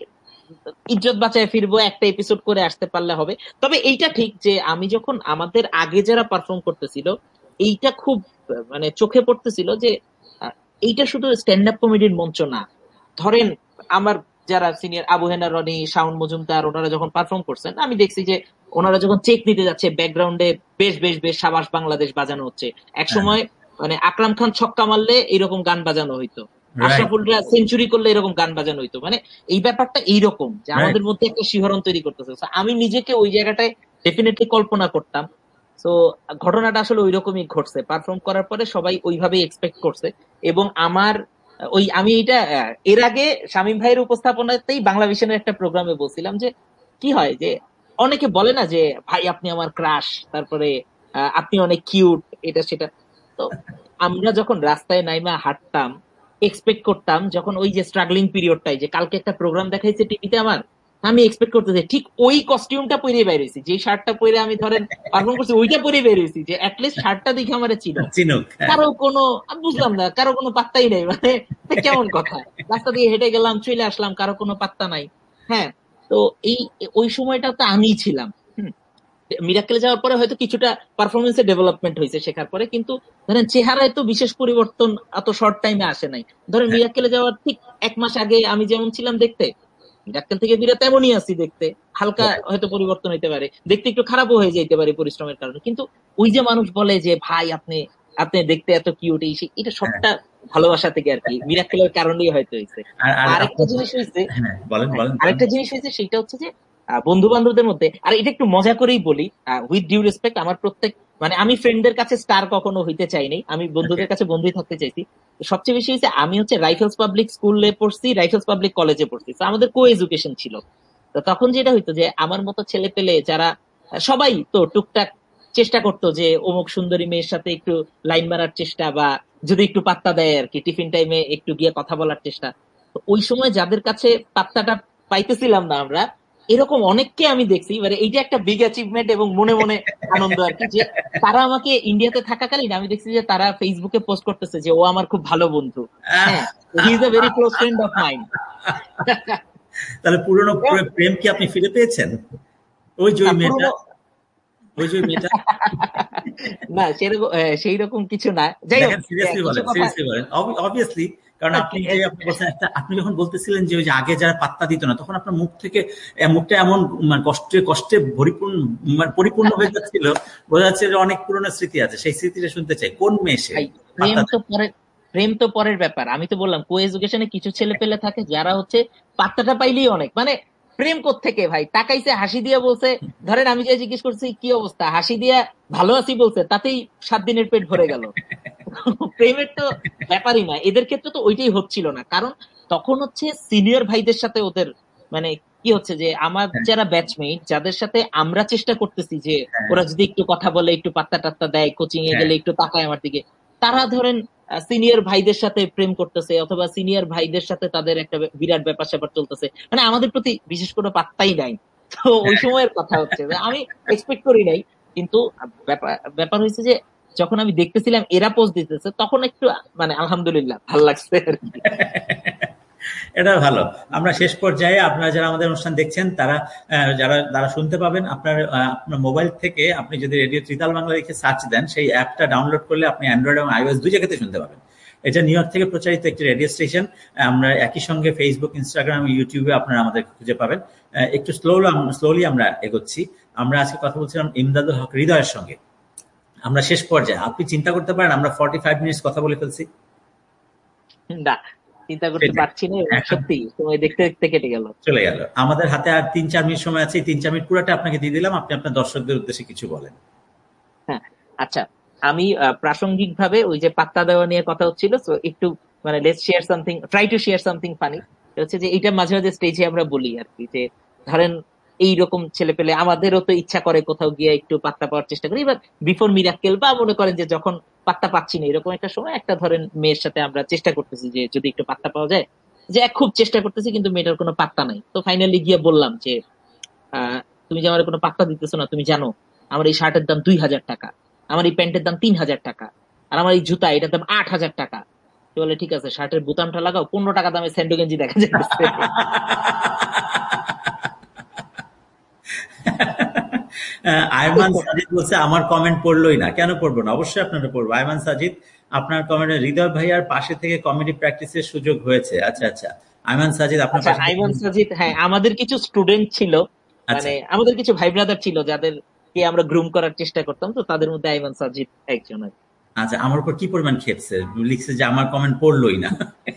ইজ্জত বাঁচায় ফিরবো, একটা এপিসোড করে আসতে পারলে হবে। তবে এইটা ঠিক যে আমি যখন আমাদের আগে যারা পারফর্ম করতেছিল এইটা খুব মানে চোখে পড়তেছিল যে আহ, এইটা শুধু স্ট্যান্ড আপ কমেডির মঞ্চ না। ধরেন আমার যারা সিনিয়র আবু হেনা রনি, শাওন মজুমদার, ওনারা যখন পারফর্ম করছেন আমি দেখছি যে ওনারা যখন চেক নিতে যাচ্ছে ব্যাকগ্রাউন্ডে বেশ বেশ বেশ সাবাস বাংলাদেশ বাজানো হচ্ছে। একসময় মানে আকরাম খান ছক্কা মারলে এরকম গান বাজানো হইতো, রাইট, আশরাফুলরা সেঞ্চুরি করলে এরকম গান বাজানো হইতো। মানে এই ব্যাপারটা এইরকম যে রাইট। আমাদের মধ্যে একটা শিহরণ তৈরি করতেছে। So, আমি নিজেকে ওই জায়গাটায় ডেফিনেটলি কল্পনা করতাম। তো ঘটনাটা আসলে ওই রকমই ঘটছে, পারফর্ম করার পরে সবাই ওইভাবেই এক্সপেক্ট করছে। এবং আমার ওই আমি এটা আহ, এর আগে শামীম ভাইয়ের উপস্থাপনাতেই বাংলা ভিশনের একটা প্রোগ্রামে বলছিলাম যে কি হয় যে অনেকে বলে না যে ভাই আপনি আমার ক্রাশ, তারপরে আহ, আপনি অনেক কিউট, এটা সেটা। তো আমরা যখন রাস্তায় নাইমা হাঁটতাম এক্সপেক্ট করতাম যখন ওই যে স্ট্রাগলিং পিরিয়ডটাই যে কালকে একটা প্রোগ্রাম দেখাইছে টিভিতে আমার, আমি এক্সপেক্ট করতেছি ঠিক ওই কস্টিউমটা পরে বের হয়েছি, যে শার্টটা পরে আমি ধরেন পারফর্ম করছি ওইটা পরে বের হয়েছি, যে অ্যাটলিস্ট শার্টটা দেখে আমার চিনো। চিনুক, হ্যাঁ। কারো কোনো আমি বুঝলাম না, কারো কোনো পাত্তাই নেই, মানে এটা কেমন কথা? রাস্তা দিয়ে হেঁটে গেলাম চলে আসলাম, কারো কোনো পাত্তা নাই। হ্যাঁ, তো এই ওই সময়টা তো আমিই ছিলাম। হুম, মিরাক্কেলে যাওয়ার পরে হয়তো কিছুটা পারফরমেন্সের ডেভেলপমেন্ট হয়েছে শেখার পরে, কিন্তু ধরেন চেহারায় তো বিশেষ পরিবর্তন এত শর্ট টাইমে আসে নাই। ধরেন হ্যাঁ, মিরাক্কেলে যাওয়ার ঠিক এক মাস আগে আমি যেমন ছিলাম দেখতে, মিরাক্কেল থেকে বিরা তেমনই আছি দেখতে। হালকা right. হয়তো পরিবর্তন হইতে পারে, দেখতে একটু খারাপও হয়ে যেতে পারে পরিশ্রমের কারণে, কিন্তু ওই যে মানুষ বলে যে ভাই আপনি আপনি দেখতে এত কিউট, এই সেই- এটা হ্যাঁ। সবটা ভালোবাসা থেকে আর কি, মিরাক্কেলের কারণেই হয়তো হয়েছে। আর আর আরেকটা আপনার, জিনিস হয়েছে, হ্যাঁ, বলেন, হ্যাঁ, বলেন, বলেন। আরেকটা জিনিস হয়েছে সেটা হচ্ছে যে বন্ধু বান্ধবদের মধ্যে, আর এটা একটু মজা করেই বলি উইথ ডিউ রেসপেক্ট, আমার প্রত্যেক মানে আমি ফ্রেন্ডদের কাছে স্টার কখনো হইতে চাইনি, আমি ওকে, বন্ধুদের কাছে বন্ধুই থাকতে চাইছি। তো সবচেয়ে বেশি হয়েছে আমি হচ্ছে রাইফেলস পাবলিক স্কুলে পড়ছি, রাইফেলস পাবলিক কলেজে পড়ছি, তো আমাদের কো এডুকেশন ছিল। তো তখন যেটা হইতো যে আমার মতো ছেলে পেলে যারা সবাই তো টুকটাক চেষ্টা করতো যে অমুক সুন্দরী মেয়ের সাথে একটু লাইন মারার চেষ্টা, বা যদি একটু পাত্তা দেয় আর কি টিফিন টাইমে একটু গিয়ে কথা বলার চেষ্টা। তো ওই সময় যাদের কাছে পাত্তাটা পাইতেছিলাম না আমরা, এরকম অনেককে আমি দেখছি, এবারে এইটা একটা বিগ অ্যাচিভমেন্ট এবং মনে মনে আনন্দ আর কি, যে তারা আমাকে ইন্ডিয়াতে থাকাকালীন আমি দেখছি যে তারা ফেসবুকে পোস্ট করতেছে যে ও আমার খুব ভালো বন্ধু। হ্যাঁ, he is a very close friend of mind. তাহলে পুরনো প্রে- প্রেম কি আপনি ফিরে পেয়েছেন? ওই যে ওই মেয়েটা, পুরোনো ওই যে ওই মেয়েটা। না সেরকম সেই রকম কিছু না, যাই হোক দেখেন, আহ, সিরিয়াসলি কিছু বলেন, কথা সিরিয়াসলি বলেন, অবভিয়াসলি। কারণ আপনি যে আপনি বলছেন একটা, আপনি যখন বলতেছিলেন যে ওই যে আগে যারা পাত্তা দিত না, তখন আপনার মুখ থেকে এ, মুখটা এমন মানে কষ্টে কষ্টে পরিপূর্ণ, মানে পরিপূর্ণ হয়ে যাচ্ছিল, বোঝা যাচ্ছে যে অনেক পুরনো স্মৃতি আছে। সেই স্মৃতিটা শুনতে চাই, কোন মেয়ে সে ভাই প্রেম পাত্তা তো দেয়? পরের প্রেম তো পরের ব্যাপার। আমি তো বললাম কো এডুকেশনে কিছু ছেলে পেলে থাকে যারা হচ্ছে পাত্তাটা পাইলেই অনেক, মানে প্রেম কোত্থেকে ভাই, তাকাইছে হাসি দিয়ে বলছে, ধরেন আমি যে জিজ্ঞেস করছি কি অবস্থা, হাসি দিয়া ভালো আছি বলছে, তাতেই সাত দিনের পেট ভরে গেল। প্রেমের তো ব্যাপারই না, এদের ক্ষেত্রে তো ওইটাই হচ্ছিল না, কারণ তখন হচ্ছে সিনিয়র ভাইদের সাথে ওদের মানে কি হচ্ছে যে আমার হ্যাঁ, যারা ব্যাচমেট যাদের সাথে আমরা চেষ্টা করতেছি যে হ্যাঁ, ওরা যদি একটু কথা বলে একটু পাত্তা টাত্তা দেয়, কোচিং এ হ্যাঁ। গেলে একটু তাকায় আমার দিকে, তারা ধরেন সিনিয়র ভাইদের সাথে প্রেম করতেছে, অথবা সিনিয়র ভাইদের সাথে তাদের একটা বিরাট ব্যাপার স্যাপার চলতেছে, মানে আমাদের প্রতি বিশেষ কোনো পাত্তাই নাই। তো ওই সময়ের কথা হচ্ছে যে আমি এক্সপেক্ট করি নাই, কিন্তু ব্যাপার ব্যাপার হয়েছে যে যখন আমি দেখতেছিলাম এরা পোস্ট দিতেছে তখন একটু মানে আলহামদুলিল্লাহ ভাল লাগছে আর কি। এটা ভালো। আমরা শেষ পর্যায়ে, আপনারা যারা আমাদের অনুষ্ঠান দেখছেন তারা আহ, যারা যারা শুনতে পাবেন, আপনার আহ, আপনার মোবাইল থেকে আপনি যদি রেডিও ত্রিতাল বাংলা লিখে সার্চ দেন, সেই অ্যাপটা ডাউনলোড করলে আপনি অ্যান্ড্রয়েড এবং আইওএস দুই জায়গাতে শুনতে পাবেন। এটা নিউ ইয়র্ক থেকে প্রচারিত একটি রেডিও স্টেশন। আমরা একই সঙ্গে ফেসবুক, ইনস্টাগ্রাম, ইউটিউবে আপনারা আমাদের খুঁজে পাবেন। আহ, একটু স্লোলি স্লোলি আমরা এগোচ্ছি। আমরা আজকে কথা বলছিলাম ইমদাদুল হক হৃদয়ের সঙ্গে। আমরা শেষ পর্যায়ে, আপনি চিন্তা করতে পারেন আমরা ফর্টি ফাইভ মিনিটস কথা বলে ফেলছি। না, চিন্তা করতে সেটাই, পারছি না, এবং এখন সত্যি সময় দেখতে দেখতে কেটে গেল। চলে গেল। আমাদের হাতে আর তিন চার মিনিট সময় আছে, এই তিন চার মিনিট পুরোটা আপনাকে দিয়ে দিলাম, আপনি আপনার দর্শকদের উদ্দেশ্যে কিছু বলেন। হ্যাঁ, আচ্ছা, আমি প্রাসঙ্গিক ভাবে ওই যে পাত্তা দেওয়া নিয়ে কথা হচ্ছিল, তো একটু মানে let's share something, try to share something funny. হচ্ছে যে এইটা মাঝে মাঝে স্টেজে আমরা বলি আর কি, যে ধরেন এইরকম ছেলে পেলে আমাদেরও তো ইচ্ছা করে কোথাও গিয়ে একটু পাত্তা পাওয়ার চেষ্টা করি, এবার বিফোর মিরাক্কেল বা মনে করেন যে যখন পাত্তা পাচ্ছি না এরকম একটা সময় একটা ধরেন মেয়ের সাথে আমরা চেষ্টা করতেছি যে যদি একটু পাত্তা পাওয়া যায়, যে খুব চেষ্টা করতেছি কিন্তু মেয়েটার কোনো পাত্তা নাই। তো ফাইনালি গিয়ে বললাম যে আহ তুমি যে আমার কোনো পাত্তা দিতেছো না, তুমি জানো আমার এই শার্টের দাম দুই হাজার টাকা, আমার এই প্যান্টের দাম তিন হাজার টাকা, আর আমার এই জুতা এটার দাম আট হাজার টাকা। তো বলে ঠিক আছে শার্টের বোতামটা লাগাও, পনেরো টাকা দামে স্যান্ডো গেঞ্জি দেখা যাচ্ছে। আয়মান সাজিদ বলছে আমার কমেন্ট পড়লোই না। কেন পড়বো না? অবশ্যই আপনারা পড়বো। আয়মান সাজিদ, আপনার কমেন্টে হৃদয় ভাইয়ার পাশে থেকে কমেডি প্র্যাকটিসের সুযোগ হয়েছে। আচ্ছা আচ্ছা, আয়মান সাজিদ আপনার আচ্ছা, পাশে থেকে। আইমান সাজিদ, হ্যাঁ, আমাদের কিছু স্টুডেন্ট ছিল, আচ্ছা মানে আমাদের কিছু ভাই ব্রাদার ছিল যাদেরকে আমরা গ্রুম করার চেষ্টা করতাম, তো তাদের মধ্যে আইমান সাজিদ একজন আর কি। আচ্ছা, আমার উপর কি পরিমাণ খেপছে, লিখছে যে আমার কমেন্ট পড়লোই না।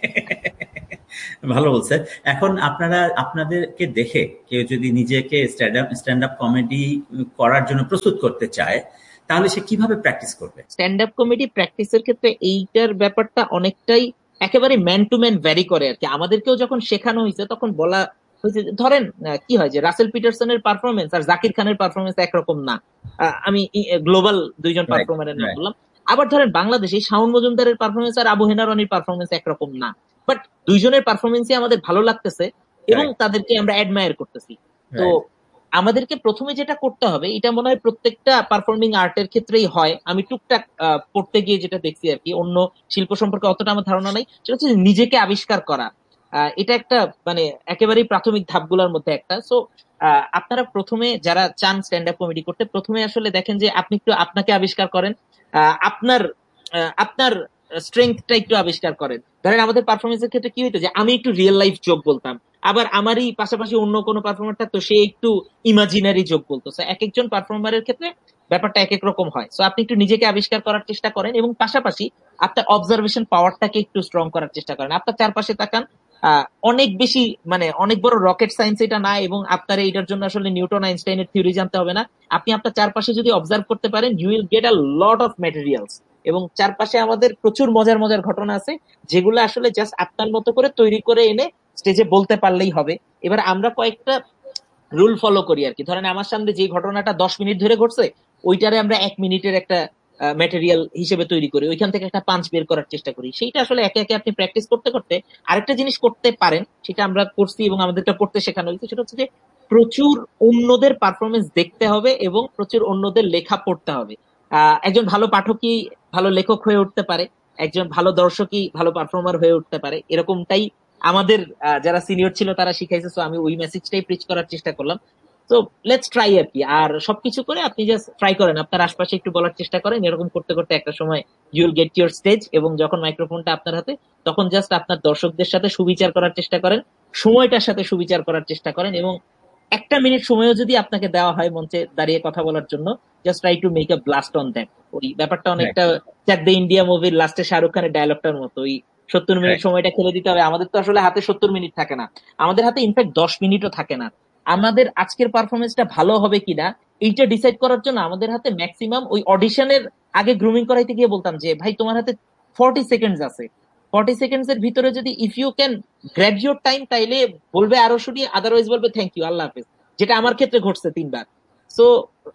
ভালো বলছে। এখন আপনারা, আপনাদেরকে দেখে কেউ যদি নিজেকে স্ট্যান্ড আপ কমেডি করার জন্য প্রস্তুত করতে চায়, তাহলে সে কিভাবে প্র্যাকটিস করবে? স্ট্যান্ড আপ কমেডি প্র্যাকটিসের ক্ষেত্রে এইটার ব্যাপারটা অনেকটাই একেবারে ম্যান টু ম্যান ভ্যারি করে আর কি। আমাদেরকেও যখন শেখানো হয়েছে তখন বলা হয়েছে যে, ধরেন আহ, কি হয় যে রাসেল পিটারসনের পারফরমেন্স আর জাকির খানের পারফরমেন্স একরকম না। আহ, আমি গ্লোবাল দুইজন রাইট, পারফর্মারের নাম রাইট, বললাম। আবার ধরেন বাংলাদেশে শাওন মজুমদারের পারফরমেন্স আর আবু হেনা রনির পারফরমেন্স একরকম না। বাট দুইজনের পারফরমেন্সই আমাদের ভালো লাগতেছে এবং রাইট, তাদেরকে আমরা অ্যাডমায়ার করতেছি। তো রাইট। আমাদেরকে প্রথমে যেটা করতে হবে, এটা মনে হয় প্রত্যেকটা পারফর্মিং আর্টের ক্ষেত্রেই হয়, আমি টুকটাক আহ, পড়তে গিয়ে যেটা দেখছি আর কি, অন্য শিল্প সম্পর্কে অতটা আমার ধারণা নাই, সেটা হচ্ছে নিজেকে আবিষ্কার করা। আহ, এটা একটা মানে একেবারেই প্রাথমিক ধাপগুলোর মধ্যে একটা। সো আপনারা প্রথমে যারা চান স্ট্যান্ড আপ কমেডি করতে, প্রথমে আসলে দেখেন যে আপনি একটু আপনাকে আবিষ্কার করেন, আহ, আপনার আহ, আপনার স্ট্রেংথটা একটু আবিষ্কার করেন। ধরেন আমাদের পারফরমেন্সের ক্ষেত্রে কি হইতো যে আমি একটু রিয়েল লাইফ জোক বলতাম, আবার আমারই পাশাপাশি অন্য কোনো পারফর্মার থাকতো সে একটু ইমাজিনারি জোক বলতো। So, এক একজন পারফর্মারের ক্ষেত্রে ব্যাপারটা এক এক রকম হয়। সো আপনি একটু নিজেকে আবিষ্কার করার চেষ্টা করেন এবং পাশাপাশি আপনার অবজারভেশন পাওয়ারটাকে একটু স্ট্রং করার চেষ্টা করেন। আপনার চারপাশে তাকান, আহ, অনেক বেশি মানে অনেক বড় রকেট সায়েন্স এটা না, এবং আপনার এইটার জন্য আসলে নিউটন আইনস্টাইনের থিওরি জানতে হবে না। আপনি আপনার চারপাশে যদি অবজার্ভ করতে পারেন, you will get a lot of materials. এবং চারপাশে আমাদের প্রচুর মজার মজার ঘটনা আছে যেগুলো আসলে জাস্ট আপনার মতো করে তৈরি করে এনে স্টেজে বলতে পারলেই হবে। এবার আমরা কয়েকটা রুল ফলো করি আর কি। ধরেন আমার সামনে যে ঘটনাটা দশ মিনিট ধরে ঘটছে, ওইটারে আমরা এক মিনিটের একটা ম্যাটেরিয়াল হিসেবে তৈরি করি, ওইখান থেকে একটা পাঞ্চ বের করার চেষ্টা করি। সেইটা আসলে একে একে আপনি প্র্যাকটিস করতে করতে আরেকটা জিনিস করতে পারেন, সেটা আমরা করছি এবং আমাদেরটা পড়তে শেখানো হয়েছে, সেটা হচ্ছে যে প্রচুর অন্যদের পারফরমেন্স দেখতে হবে এবং প্রচুর অন্যদের লেখা পড়তে হবে। আহ একজন ভালো পাঠকই ভালো লেখক হয়ে উঠতে পারে, একজন ভালো দর্শকই ভালো পারফর্মার হয়ে উঠতে পারে, এরকমটাই আমাদের আহ, যারা সিনিয়র ছিল তারা শিখাইছে। সো আমি ওই মেসেজটাই প্রিচ করার চেষ্টা করলাম। তো লেটস ট্রাই আর কি। আর সবকিছু করে আপনি জাস্ট ট্রাই করেন, আপনার আশপাশে একটু বলার চেষ্টা করেন, এরকম করতে করতে একটা সময় you will get your stage. এবং যখন মাইক্রোফোনটা আপনার হাতে, তখন জাস্ট আপনার দর্শকদের সাথে সুবিচার করার চেষ্টা করেন, সময়টার সাথে সুবিচার করার চেষ্টা করেন, এবং একটা মিনিট সময়ও যদি আপনাকে দেওয়া হয় মঞ্চে দাঁড়িয়ে কথা বলার জন্য, just try to make a blast on that. ওই ব্যাপারটা রাইট, অনেকটা চাক দে ইন্ডিয়া মুভির লাস্টে শাহরুখ খানের ডায়লগটার মতো, ওই সত্তর মিনিট রাইট। সময়টা খেলে দিতে হবে। আমাদের তো আসলে হাতে সত্তর মিনিট থাকে না, আমাদের হাতে ইনফ্যাক্ট দশ মিনিটও থাকে না। আমাদের আজকের পারফরমেন্সটা ভালো হবে কিনা এইটা ডিসাইড করার জন্য আমাদের হাতে ম্যাক্সিমাম ওই অডিশনের আগে গ্রুমিং করাইতে গিয়ে বলতাম যে ভাই তোমার হাতে ফর্টি সেকেন্ডস আছে, ফর্টি সেকেন্ডস এর ভিতরে যদি if you can grab your time, তাইলে বলবে আরো শুনি, আদারওয়াইজ বলবে থ্যাংক ইউ, আল্লাহ হাফেজ। যেটা আমার ক্ষেত্রে ঘটছে তিনবার। সো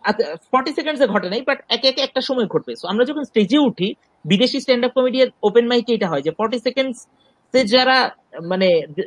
ফর্টি সেকেন্ডস এ ঘটে নাই, বাট একে একে একটা সময় ঘটবে। সো আমরা যখন স্টেজে উঠি, বিদেশি স্ট্যান্ড আপ কমেডি এর ওপেন মাইকে এটা হয় যে ফর্টি সেকেন্ডস যারা মানে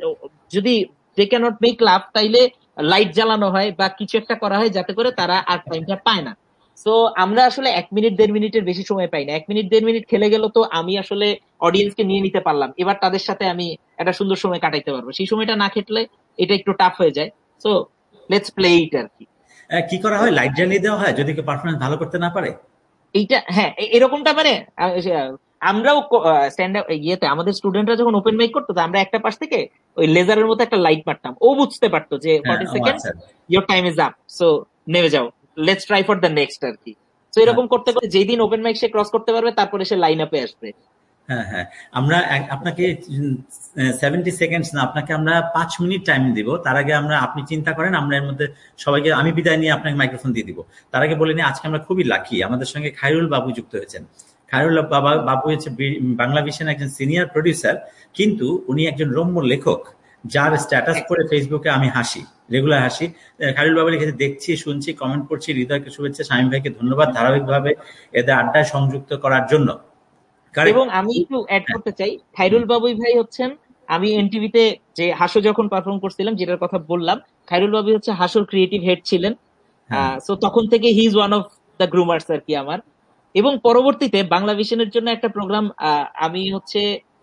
যদি দে ক্যানট মেক লাভ, তাইলে লাইট জ্বালানো হয় বা কিছু একটা করা হয় যাতে করে তারা আর টাইমটা পায় না। সো আমরা আসলে এক মিনিট দেড় মিনিটের বেশি সময় পাই না। এক মিনিট দেড় মিনিট খেলে গেল তো আমি আসলে অডিয়েন্সকে নিয়ে নিতে পারলাম, এবার তাদের সাথে আমি একটা সুন্দর সময় কাটাইতে পারবো। সেই সময়টা না খেটলে এটা একটু টাফ হয়ে যায়। সো লেটস প্লে ইট আর কি। আহ, কি করা হয়? লাইট জ্বালিয়ে দেওয়া হয় যদি কেউ পারফরমেন্স ভালো করতে না পারে? এইটা হ্যাঁ, এ- এরকমটা মানে আহ, আহ, আমরাও স্ট্যান্ড আপ ইয়েতে আমাদের স্টুডেন্টরা যখন ওপেন মাইক করতো, তো আমরা একটা পাশ থেকে ওই লেজারের মতো একটা লাইট মারতাম, ও বুঝতে পারতো যে হ্যাঁ, ফর্টি ও সেকেন্ডস আচ্ছা। Your time is up, so নেমে যাও, let's try for the next আর কি। তো হ্যাঁ, এরকম করতে করতে যেই দিন ওপেন মাইক সে ক্রস করতে পারবে, তারপরে সে লাইন আপে আসবে। হ্যাঁ, হ্যাঁ। আমরা এক- আপনাকে সেভেন্টি সেকেন্ডস না, আপনাকে আমরা পাঁচ মিনিট টাইম দিব। তার আগে আমরা, আপনি চিন্তা করেন, আমরা এর মধ্যে সবাইকে, আমি বিদায় নিয়ে আপনাকে মাইক্রোফোন দিয়ে দিব। তার আগে বলে নিই, আজকে আমরা খুবই লাকি, আমাদের সঙ্গে খায়রুল বাবু যুক্ত হয়েছেন। খায়রুল বাবা বাবু হচ্ছে বি- বাংলা ভিশন একজন সিনিয়র প্রডিউসার, কিন্তু উনি একজন রম্য লেখক, যার স্ট্যাটাস পড়ে ফেসবুকে আমি হাসি, রেগুলার হাসি। আহ, খায়রুল বাবু লিখেছে, দেখছি, শুনছি, কমেন্ট করছি, হৃদয়কে শুভেচ্ছা, শামীম ভাইকে ধন্যবাদ ধারাবাহিকভাবে এদের আড্ডায় সংযুক্ত করার জন্য। কারেক্ট। এবং আমি একটু অ্যাড হ্যাঁ। করতে চাই, হুম, খায়রুল বাবুই ভাই হচ্ছেন, আমি এনটিভিতে যে হাসো যখন পারফর্ম করছিলাম যেটার কথা বললাম, খায়রুল বাবু হচ্ছে হাসোর ক্রিয়েটিভ হেড ছিলেন। হ্যাঁ, সো তখন থেকে he is one of the গ্রুমার্স আর কি আমার। এবং পরবর্তীতে বাংলা ভিশনের জন্য একটা প্রোগ্রাম আমি হচ্ছে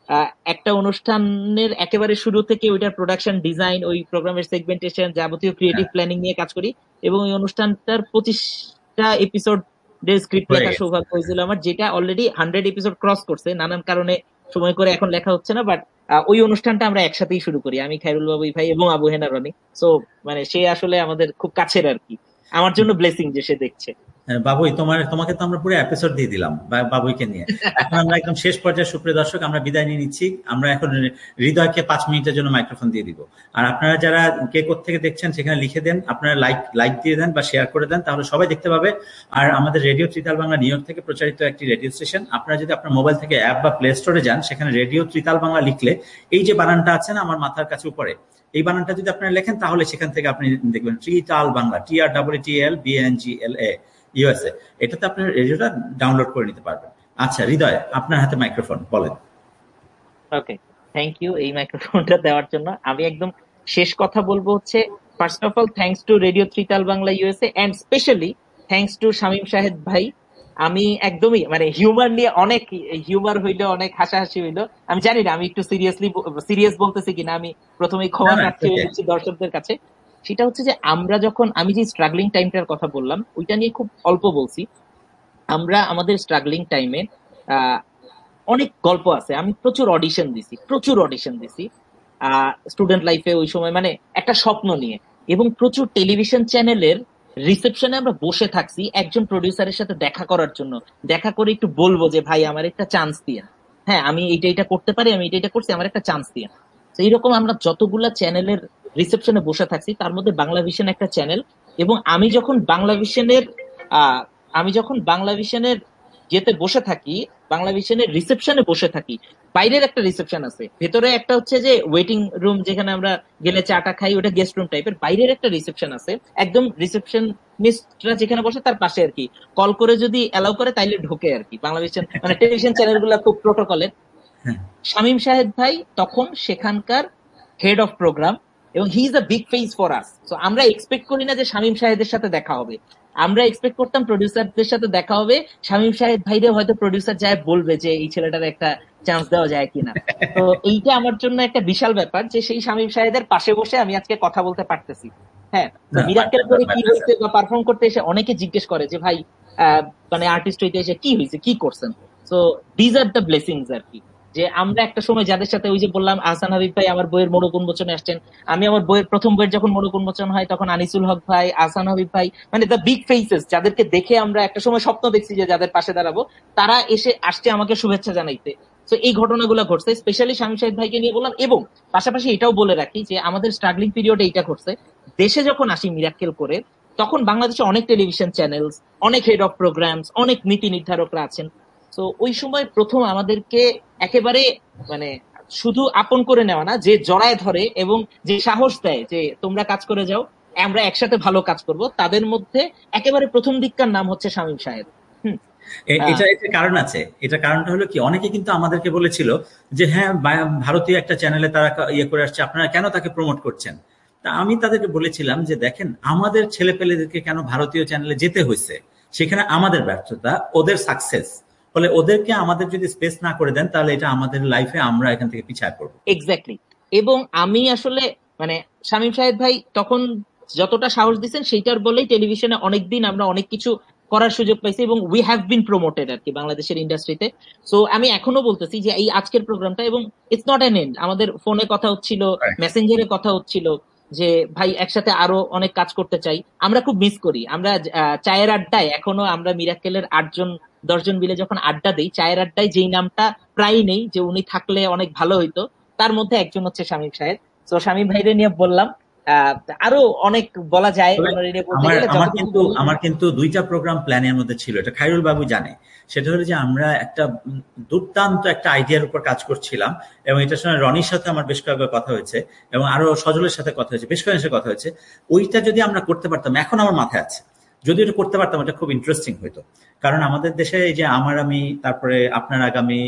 একটা অনুষ্ঠানের একেবারে শুরু থেকে ওইটার প্রোডাকশন ডিজাইন, ওই প্রোগ্রামের সেগমেন্টেশন, যাবতীয় ক্রিয়েটিভ প্ল্যানিং নিয়ে কাজ করি, এবং ওই অনুষ্ঠানটার পঁচিশটা এপিসোড স্ক্রিপ্ট লেখার সৌভাগ্য হয়েছিল আমার, যেটা অলরেডি হান্ড্রেড এপিসোড ক্রস করছে, নানান কারণে সময় করে এখন লেখা হচ্ছে না, বাট ওই অনুষ্ঠানটা আমরা একসাথেই শুরু করি, আমি, খায়রুল বাবুই ভাই এবং আবু হেনা রনি। সো মানে সে আসলে আমাদের খুব কাছের আর কি, আমার জন্য ব্লেসিং যে সে দেখছে। বাবুই, তোমার তোমাকে তো আমরা পুরো এপিসোড দিয়ে দিলাম বাবুইকে নিয়ে। এখন আমরা একদম শেষ পর্যায়ে, সুপ্রিয় দর্শক, আমরা বিদায় নিয়ে নিচ্ছি। আমরা এখন হৃদয়কে পাঁচ মিনিটের জন্য মাইক্রোফোন দিয়ে দিব। আর আপনারা যারা কে কোত্থেকে দেখছেন সেখানে লিখে দেন, আপনারা লাইক লাইক দিয়ে দেন বা শেয়ার করে দেন, তাহলে সবাই দেখতে পাবে। আর আমাদের radio tritaal Bangla new York থেকে প্রচারিত একটি রেডিও স্টেশন। আপনারা যদি আপনার মোবাইল থেকে অ্যাপ বা প্লে স্টোরে যান, সেখানে রেডিও ত্রিতাল বাংলা লিখলে এই যে বানানটা আছে না আমার মাথার কাছে উপরে, এই বানানটা যদি আপনারা লেখেন তাহলে সেখান থেকে আপনি দেখবেন ত্রিতাল বাংলা, টি আর double T L B N G এল এ ইউএসএ, এটাতে আপনার রেডিওটা ডাউনলোড করে নিতে পারবেন। আচ্ছা হৃদয়, আপনার হাতে মাইক্রোফোন, বলেন। ওকে, থ্যাংক ইউ এই মাইক্রোফোনটা দেওয়ার জন্য। আমি একদম শেষ কথা বলবো হচ্ছে, first of all thanks to radio tritaal Bangla USA, and specially thanks to Shamim Shahed ভাই। আমি একদমই মানে হিউমার নিয়ে অনেক হিউমার হইলো, অনেক হাসাহাসি হইলো। আমি জানি না আমি একটু সিরিয়াসলি সিরিয়াস বলতেছি কিনা, আমি প্রথমেই ক্ষমা প্রার্থী হয়ে যাচ্ছি দর্শকদের কাছে। সেটা হচ্ছে যে আমরা যখন, আমি যে স্ট্রাগলিং টাইমটার কথা বললাম ওইটা নিয়ে খুব অল্প বলছি। আমরা আমাদের স্ট্রাগলিং টাইমে আহ অনেক গল্প আছে, আমি প্রচুর অডিশন দিছি, প্রচুর অডিশন দিছি আহ স্টুডেন্ট লাইফে ওই সময়, মানে একটা স্বপ্ন নিয়ে, এবং প্রচুর টেলিভিশন চ্যানেলের রিসেপশনে আমরা বসে থাকছি একজন প্রডিউসারের সাথে দেখা করার জন্য, দেখা করে একটু বলবো যে ভাই আমার একটা চান্স দিয়ে, হ্যাঁ আমি এইটা এটা করতে পারি, আমি এটা এটা করছি, আমার একটা চান্স দিয়ে। তো এইরকম আমরা যতগুলা চ্যানেলের রিসেপশনে বসে থাকছি, তার মধ্যে বাংলা ভিশন একটা চ্যানেল। এবং আমি যখন বাংলা ভিশনের আহ আমি যখন বাংলা ভিশনের যেতে বসে থাকি, বাংলা ভিশনের রিসেপশনে বসে থাকি, বাইরের একটা রিসেপশন আছে, ভেতরে একটা হচ্ছে যে ওয়েটিং রুম, যেখানে আমরা গেলে চাটা খাই, ওটা গেস্ট রুম টাইপের, বাইরের একটা রিসেপশন আছে, একদম রিসেপশনিস্টরা যেখানে বসে তার পাশে আর কি, কল করে যদি অ্যালাউ করে তাইলে ঢোকে আর কি। বাংলা ভিশন মানে টেলিভিশন চ্যানেল গুলা খুব প্রোটোকলের। শামীম শাহেদ ভাই তখন সেখানকার হেড অফ প্রোগ্রাম, এবং he is a big face for us. So আমরা এক্সপেক্ট করি না যে শামীম শাহেদের সাথে দেখা হবে, আমরা এক্সপেক্ট করতাম প্রডিউসারদের সাথে দেখা হবে, শামীম শাহেদ ভাইরে হয়তো প্রডিউসার যায় বলবে যে এই ছেলেটার একটা চান্স দেওয়া যায় কিনা। তো এইটা আমার জন্য একটা বিশাল ব্যাপার যে সেই শামীম শাহেদের পাশে বসে আমি আজকে কথা বলতে পারতেছি। হ্যাঁ, মিরাক্কেল করে কি হয়েছে বা পারফর্ম করতে এসে অনেকে জিজ্ঞেস করে যে ভাই মানে আর্টিস্ট হইতে এসে কি হয়েছে, কি করছেন। So these are the blessings আর কি, যে আমরা একটা সময় যাদের সাথে, ওই যে বললাম আহসান হাবিব ভাই আমার বইয়ের মোড়ক উন্মোচনে আসছেন, আমি আমার বইয়ের প্রথম বইয়ের যখন মোড়ক উন্মোচন হয় তখন আনিসুল হক ভাই, আহসান হাবিব ভাই, মানে দ্য বিগ ফেসেস, যাদেরকে দেখে আমরা একটা সময় স্বপ্ন দেখছি যে যাদের পাশে দাঁড়াবো, তারা এসে আসছে আমাকে শুভেচ্ছা জানাইতে। তো এই ঘটনাগুলো ঘটছে, স্পেশালি শামীম শাহেদ ভাইকে নিয়ে বললাম। এবং পাশাপাশি এটাও বলে রাখি যে আমাদের স্ট্রাগলিং পিরিয়ডে এইটা ঘটছে, দেশে যখন আসি মিরাক্কেল করে, তখন বাংলাদেশে অনেক টেলিভিশন চ্যানেলস, অনেক হেড অফ প্রোগ্রামস, অনেক নীতি নির্ধারকরা আছেন। তো ওই সময় প্রথম আমাদেরকে একেবারে মানে শুধু আপন করে নেওয়া না, যে জড়ায় ধরে এবং যে সাহস দেয় যে তোমরা কাজ করে যাও, আমরা একসাথে ভালো কাজ করব, তাদের মধ্যে একেবারে প্রথম দিককার নাম হচ্ছে শামীম শাহেদ। হুম, এটা এটা কারণ আছে। এটা কারণটা হলো কি, অনেকে কিন্তু আমাদেরকে বলেছিল যে হ্যাঁ ভারতীয় একটা চ্যানেলে তারা ইয়ে করে আসছে, আপনারা কেন তাকে প্রমোট করছেন। তা আমি তাদেরকে বলেছিলাম যে দেখেন, আমাদের ছেলে পেলেদেরকে কেন ভারতীয় চ্যানেলে যেতে হয়েছে, সেখানে আমাদের ব্যর্থতা, ওদের সাকসেস। ফলে ওদেরকে আমাদের যদি স্পেস না করে দেন, তাহলে এটা আমাদের লাইফে আমরা এখান থেকে পিছায় পড়বো। এক্স্যাক্টলি। এবং আমি আসলে মানে শামীম শাহেদ ভাই তখন যতটা সাহস দিচ্ছেন সেইটার বলেই টেলিভিশনে অনেকদিন আমরা অনেক কিছু করার সুযোগ পাইছি, এবং উই হ্যাভ বিন প্রমোটেড আর কি বাংলাদেশের ইন্ডাস্ট্রিতে। সো আমি এখনো বলতেছি যে এই আজকের প্রোগ্রামটা, এবং ইটস নট অ্যান এন্ড, আমাদের ফোনে কথা হচ্ছিল, মেসেঞ্জারে কথা হচ্ছিল যে ভাই একসাথে আরো অনেক কাজ করতে চাই। আমরা খুব মিস করি, আমরা চায়ের আড্ডায় এখনো আমরা মিরাক্কেলের আটজন দশজন মিলে যখন আড্ডা দিই, চায়ের আড্ডায় যেই নামটা প্রায় নেই যে উনি থাকলে অনেক ভালো হইতো, তার মধ্যে একজন হচ্ছে শামীম শাহেদ। তো শামীম ভাইরে নিয়ে বললাম, আহ আরো অনেক বলা যায়। আমার কিন্তু আমার কিন্তু দুইটা প্রোগ্রাম প্ল্যানের মধ্যে ছিল, এটা খায়রুল বাবু জানে। সেটা হলো যে আমরা একটা দুর্দান্ত একটা আইডিয়ার উপর কাজ করছিলাম, এবং এটার সঙ্গে রনির সাথে আমার বেশ কয়েকবার কথা হয়েছে, এবং আরো সজলের সাথে কথা হয়েছে, বেশ কয়েকের সাথে কথা হয়েছে। ওইটা যদি আমরা করতে পারতাম, এখন আমার মাথায় আছে, যদি এটা করতে পারতাম এটা খুব ইন্টারেস্টিং হইতো। কারণ আমাদের দেশে এই যে আমার আমি, তারপরে আপনার আগামী,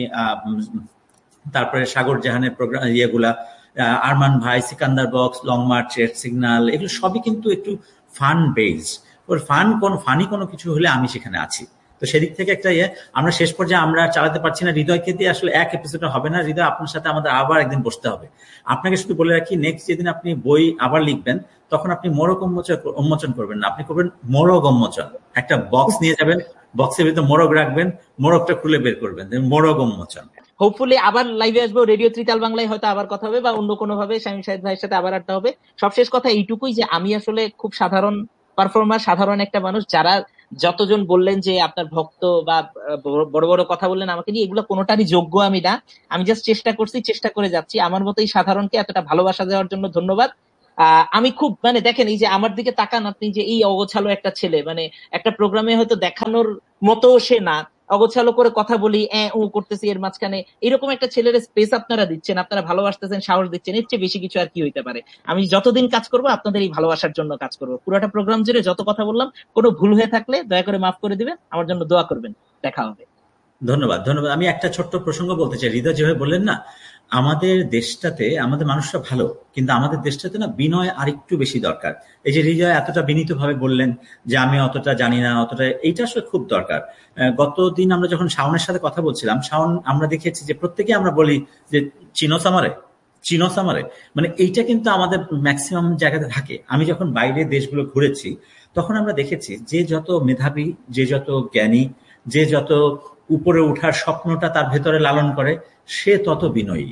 তারপরে সাগর জাহানের প্রোগ্রাম ইয়েগুলা, আরমান ভাই, Sikandar box, long March, red signal, এগুলো সবই কিন্তু একটু ফান বেসড। ওর ফান কোন ফানি কোনো কিছু হলে আমি সেখানে আছি। তো সেদিক থেকে একটা ইয়ে আমরা শেষ পর্যায়ে আমরা চালাতে পারছি না, হৃদয়কে দিয়ে আসলে এক এপিসোডে হবে না। হৃদয় আপনার সাথে আমাদের আবার একদিন বসতে হবে। আপনাকে শুধু বলে রাখি, নেক্সট যেদিন আপনি বই আবার লিখবেন তখন আপনি মোড়ক উন্মোচন উন্মোচন করবেন না, আপনি করবেন মোড়ক উন্মোচন। একটা বক্স নিয়ে যাবেন, বক্সের ভিতরে মোড়ক রাখবেন, মোড়কটা খুলে বের করবেন, মোড়ক উন্মোচন। হোপফুলি আবার লাইভে আসবো, রেডিও ত্রিতাল বাংলায় হয়তো আবার কথা হবে বা অন্য কোনো ভাবে শামীম শাহেদ ভাইয়ের সাথে আবার আড্ডা হবে। সবশেষ কথা এইটুকুই যে আমি আসলে খুব সাধারণ পারফর্মার, সাধারণ একটা মানুষ। যারা যতজন বললেন যে আপনার ভক্ত বা বড় বড় কথা বললেন আমাকে নিয়ে, এগুলো কোনোটারই যোগ্য আমি না। আমি জাস্ট চেষ্টা করছি, চেষ্টা করে যাচ্ছি। আমার মতো এই সাধারণকে এতটা ভালোবাসা দেওয়ার জন্য ধন্যবাদ। আহ আমি খুব মানে দেখেন, এই যে আমার দিকে তাকান আপনি, যে এই অগোছালো একটা ছেলে, মানে একটা প্রোগ্রামে হয়তো দেখানোর মতো সে না, অগোছালো করে কথা বলি, এ ও করতেছি এর মাঝখানে, এরকম একটা ছেলের স্পেস আপনারা দিচ্ছেন, আপনারা ভালোবাসতেছেন, সাহস দিচ্ছেন, এর চেয়ে বেশি কিছু আর কি হইতে পারে। আমি যতদিন কাজ করবো আপনাদের এই ভালোবাসার জন্য কাজ করবো। পুরোটা প্রোগ্রাম জুড়ে যত কথা বললাম, কোনো ভুল হয়ে থাকলে দয়া করে মাফ করে দিবেন, আমার জন্য দোয়া করবেন। দেখা হবে। ধন্যবাদ, ধন্যবাদ। আমি একটা ছোট্ট প্রসঙ্গ বলতে চাই। হৃদয় যেভাবে বললেন না, আমাদের দেশটাতে আমাদের মানুষরা ভালো, কিন্তু আমাদের দেশটাতে না বিনয় আরেকটু বেশি দরকার। এই যে হৃদয় এতটা বিনীতভাবে বললেন যে আমি অতটা জানি না, অতটা, এইটা আসলে খুব দরকার। গতদিন আমরা যখন শাওনের সাথে কথা বলছিলাম, শাওন আমরা দেখেছি যে প্রত্যেকে আমরা বলি যে চিনোস আমারে, চিনোস আমারে, মানে এইটা কিন্তু আমাদের ম্যাক্সিমাম জায়গাতে থাকে। আমি যখন বাইরের দেশগুলো ঘুরেছি তখন আমরা দেখেছি যে যত মেধাবী, যে যত জ্ঞানী, যে যত উপরে উঠার স্বপ্নটা তার ভেতরে লালন করে, সে তত বিনয়ী।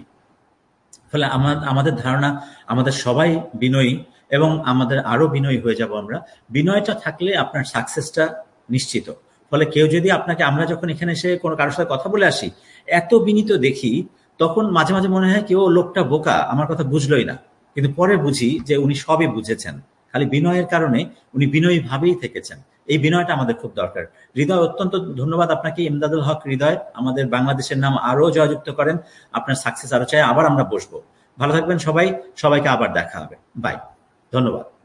ফলে আমাদের ধারণা আমাদের সবাই বিনয়ী এবং আমাদের আরো বিনয়ী হয়ে যাব আমরা। বিনয়টা থাকলে আপনার সাকসেসটা নিশ্চিত। ফলে কেউ যদি আপনাকে, আমরা যখন এখানে এসে কোনো কারোর সাথে কথা বলে আসি এত বিনীত দেখি, তখন মাঝে মাঝে মনে হয় কেউ লোকটা বোকা, আমার কথা বুঝলোই না, কিন্তু পরে বুঝি যে উনি সবই বুঝেছেন, খালি বিনয়ের কারণে উনি বিনয়ী ভাবেই থেকেছেন। এই বিনয়টা আমাদের খুব দরকার। হৃদয়, অত্যন্ত ধন্যবাদ আপনাকে। ইমদাদুল হক হৃদয়, আমাদের বাংলাদেশের নাম আরো জয়যুক্ত করেন, আপনার সাকসেস আরো চাই। আবার আমরা বসবো। ভালো থাকবেন সবাই, সবাইকে আবার দেখা হবে। বাই, ধন্যবাদ।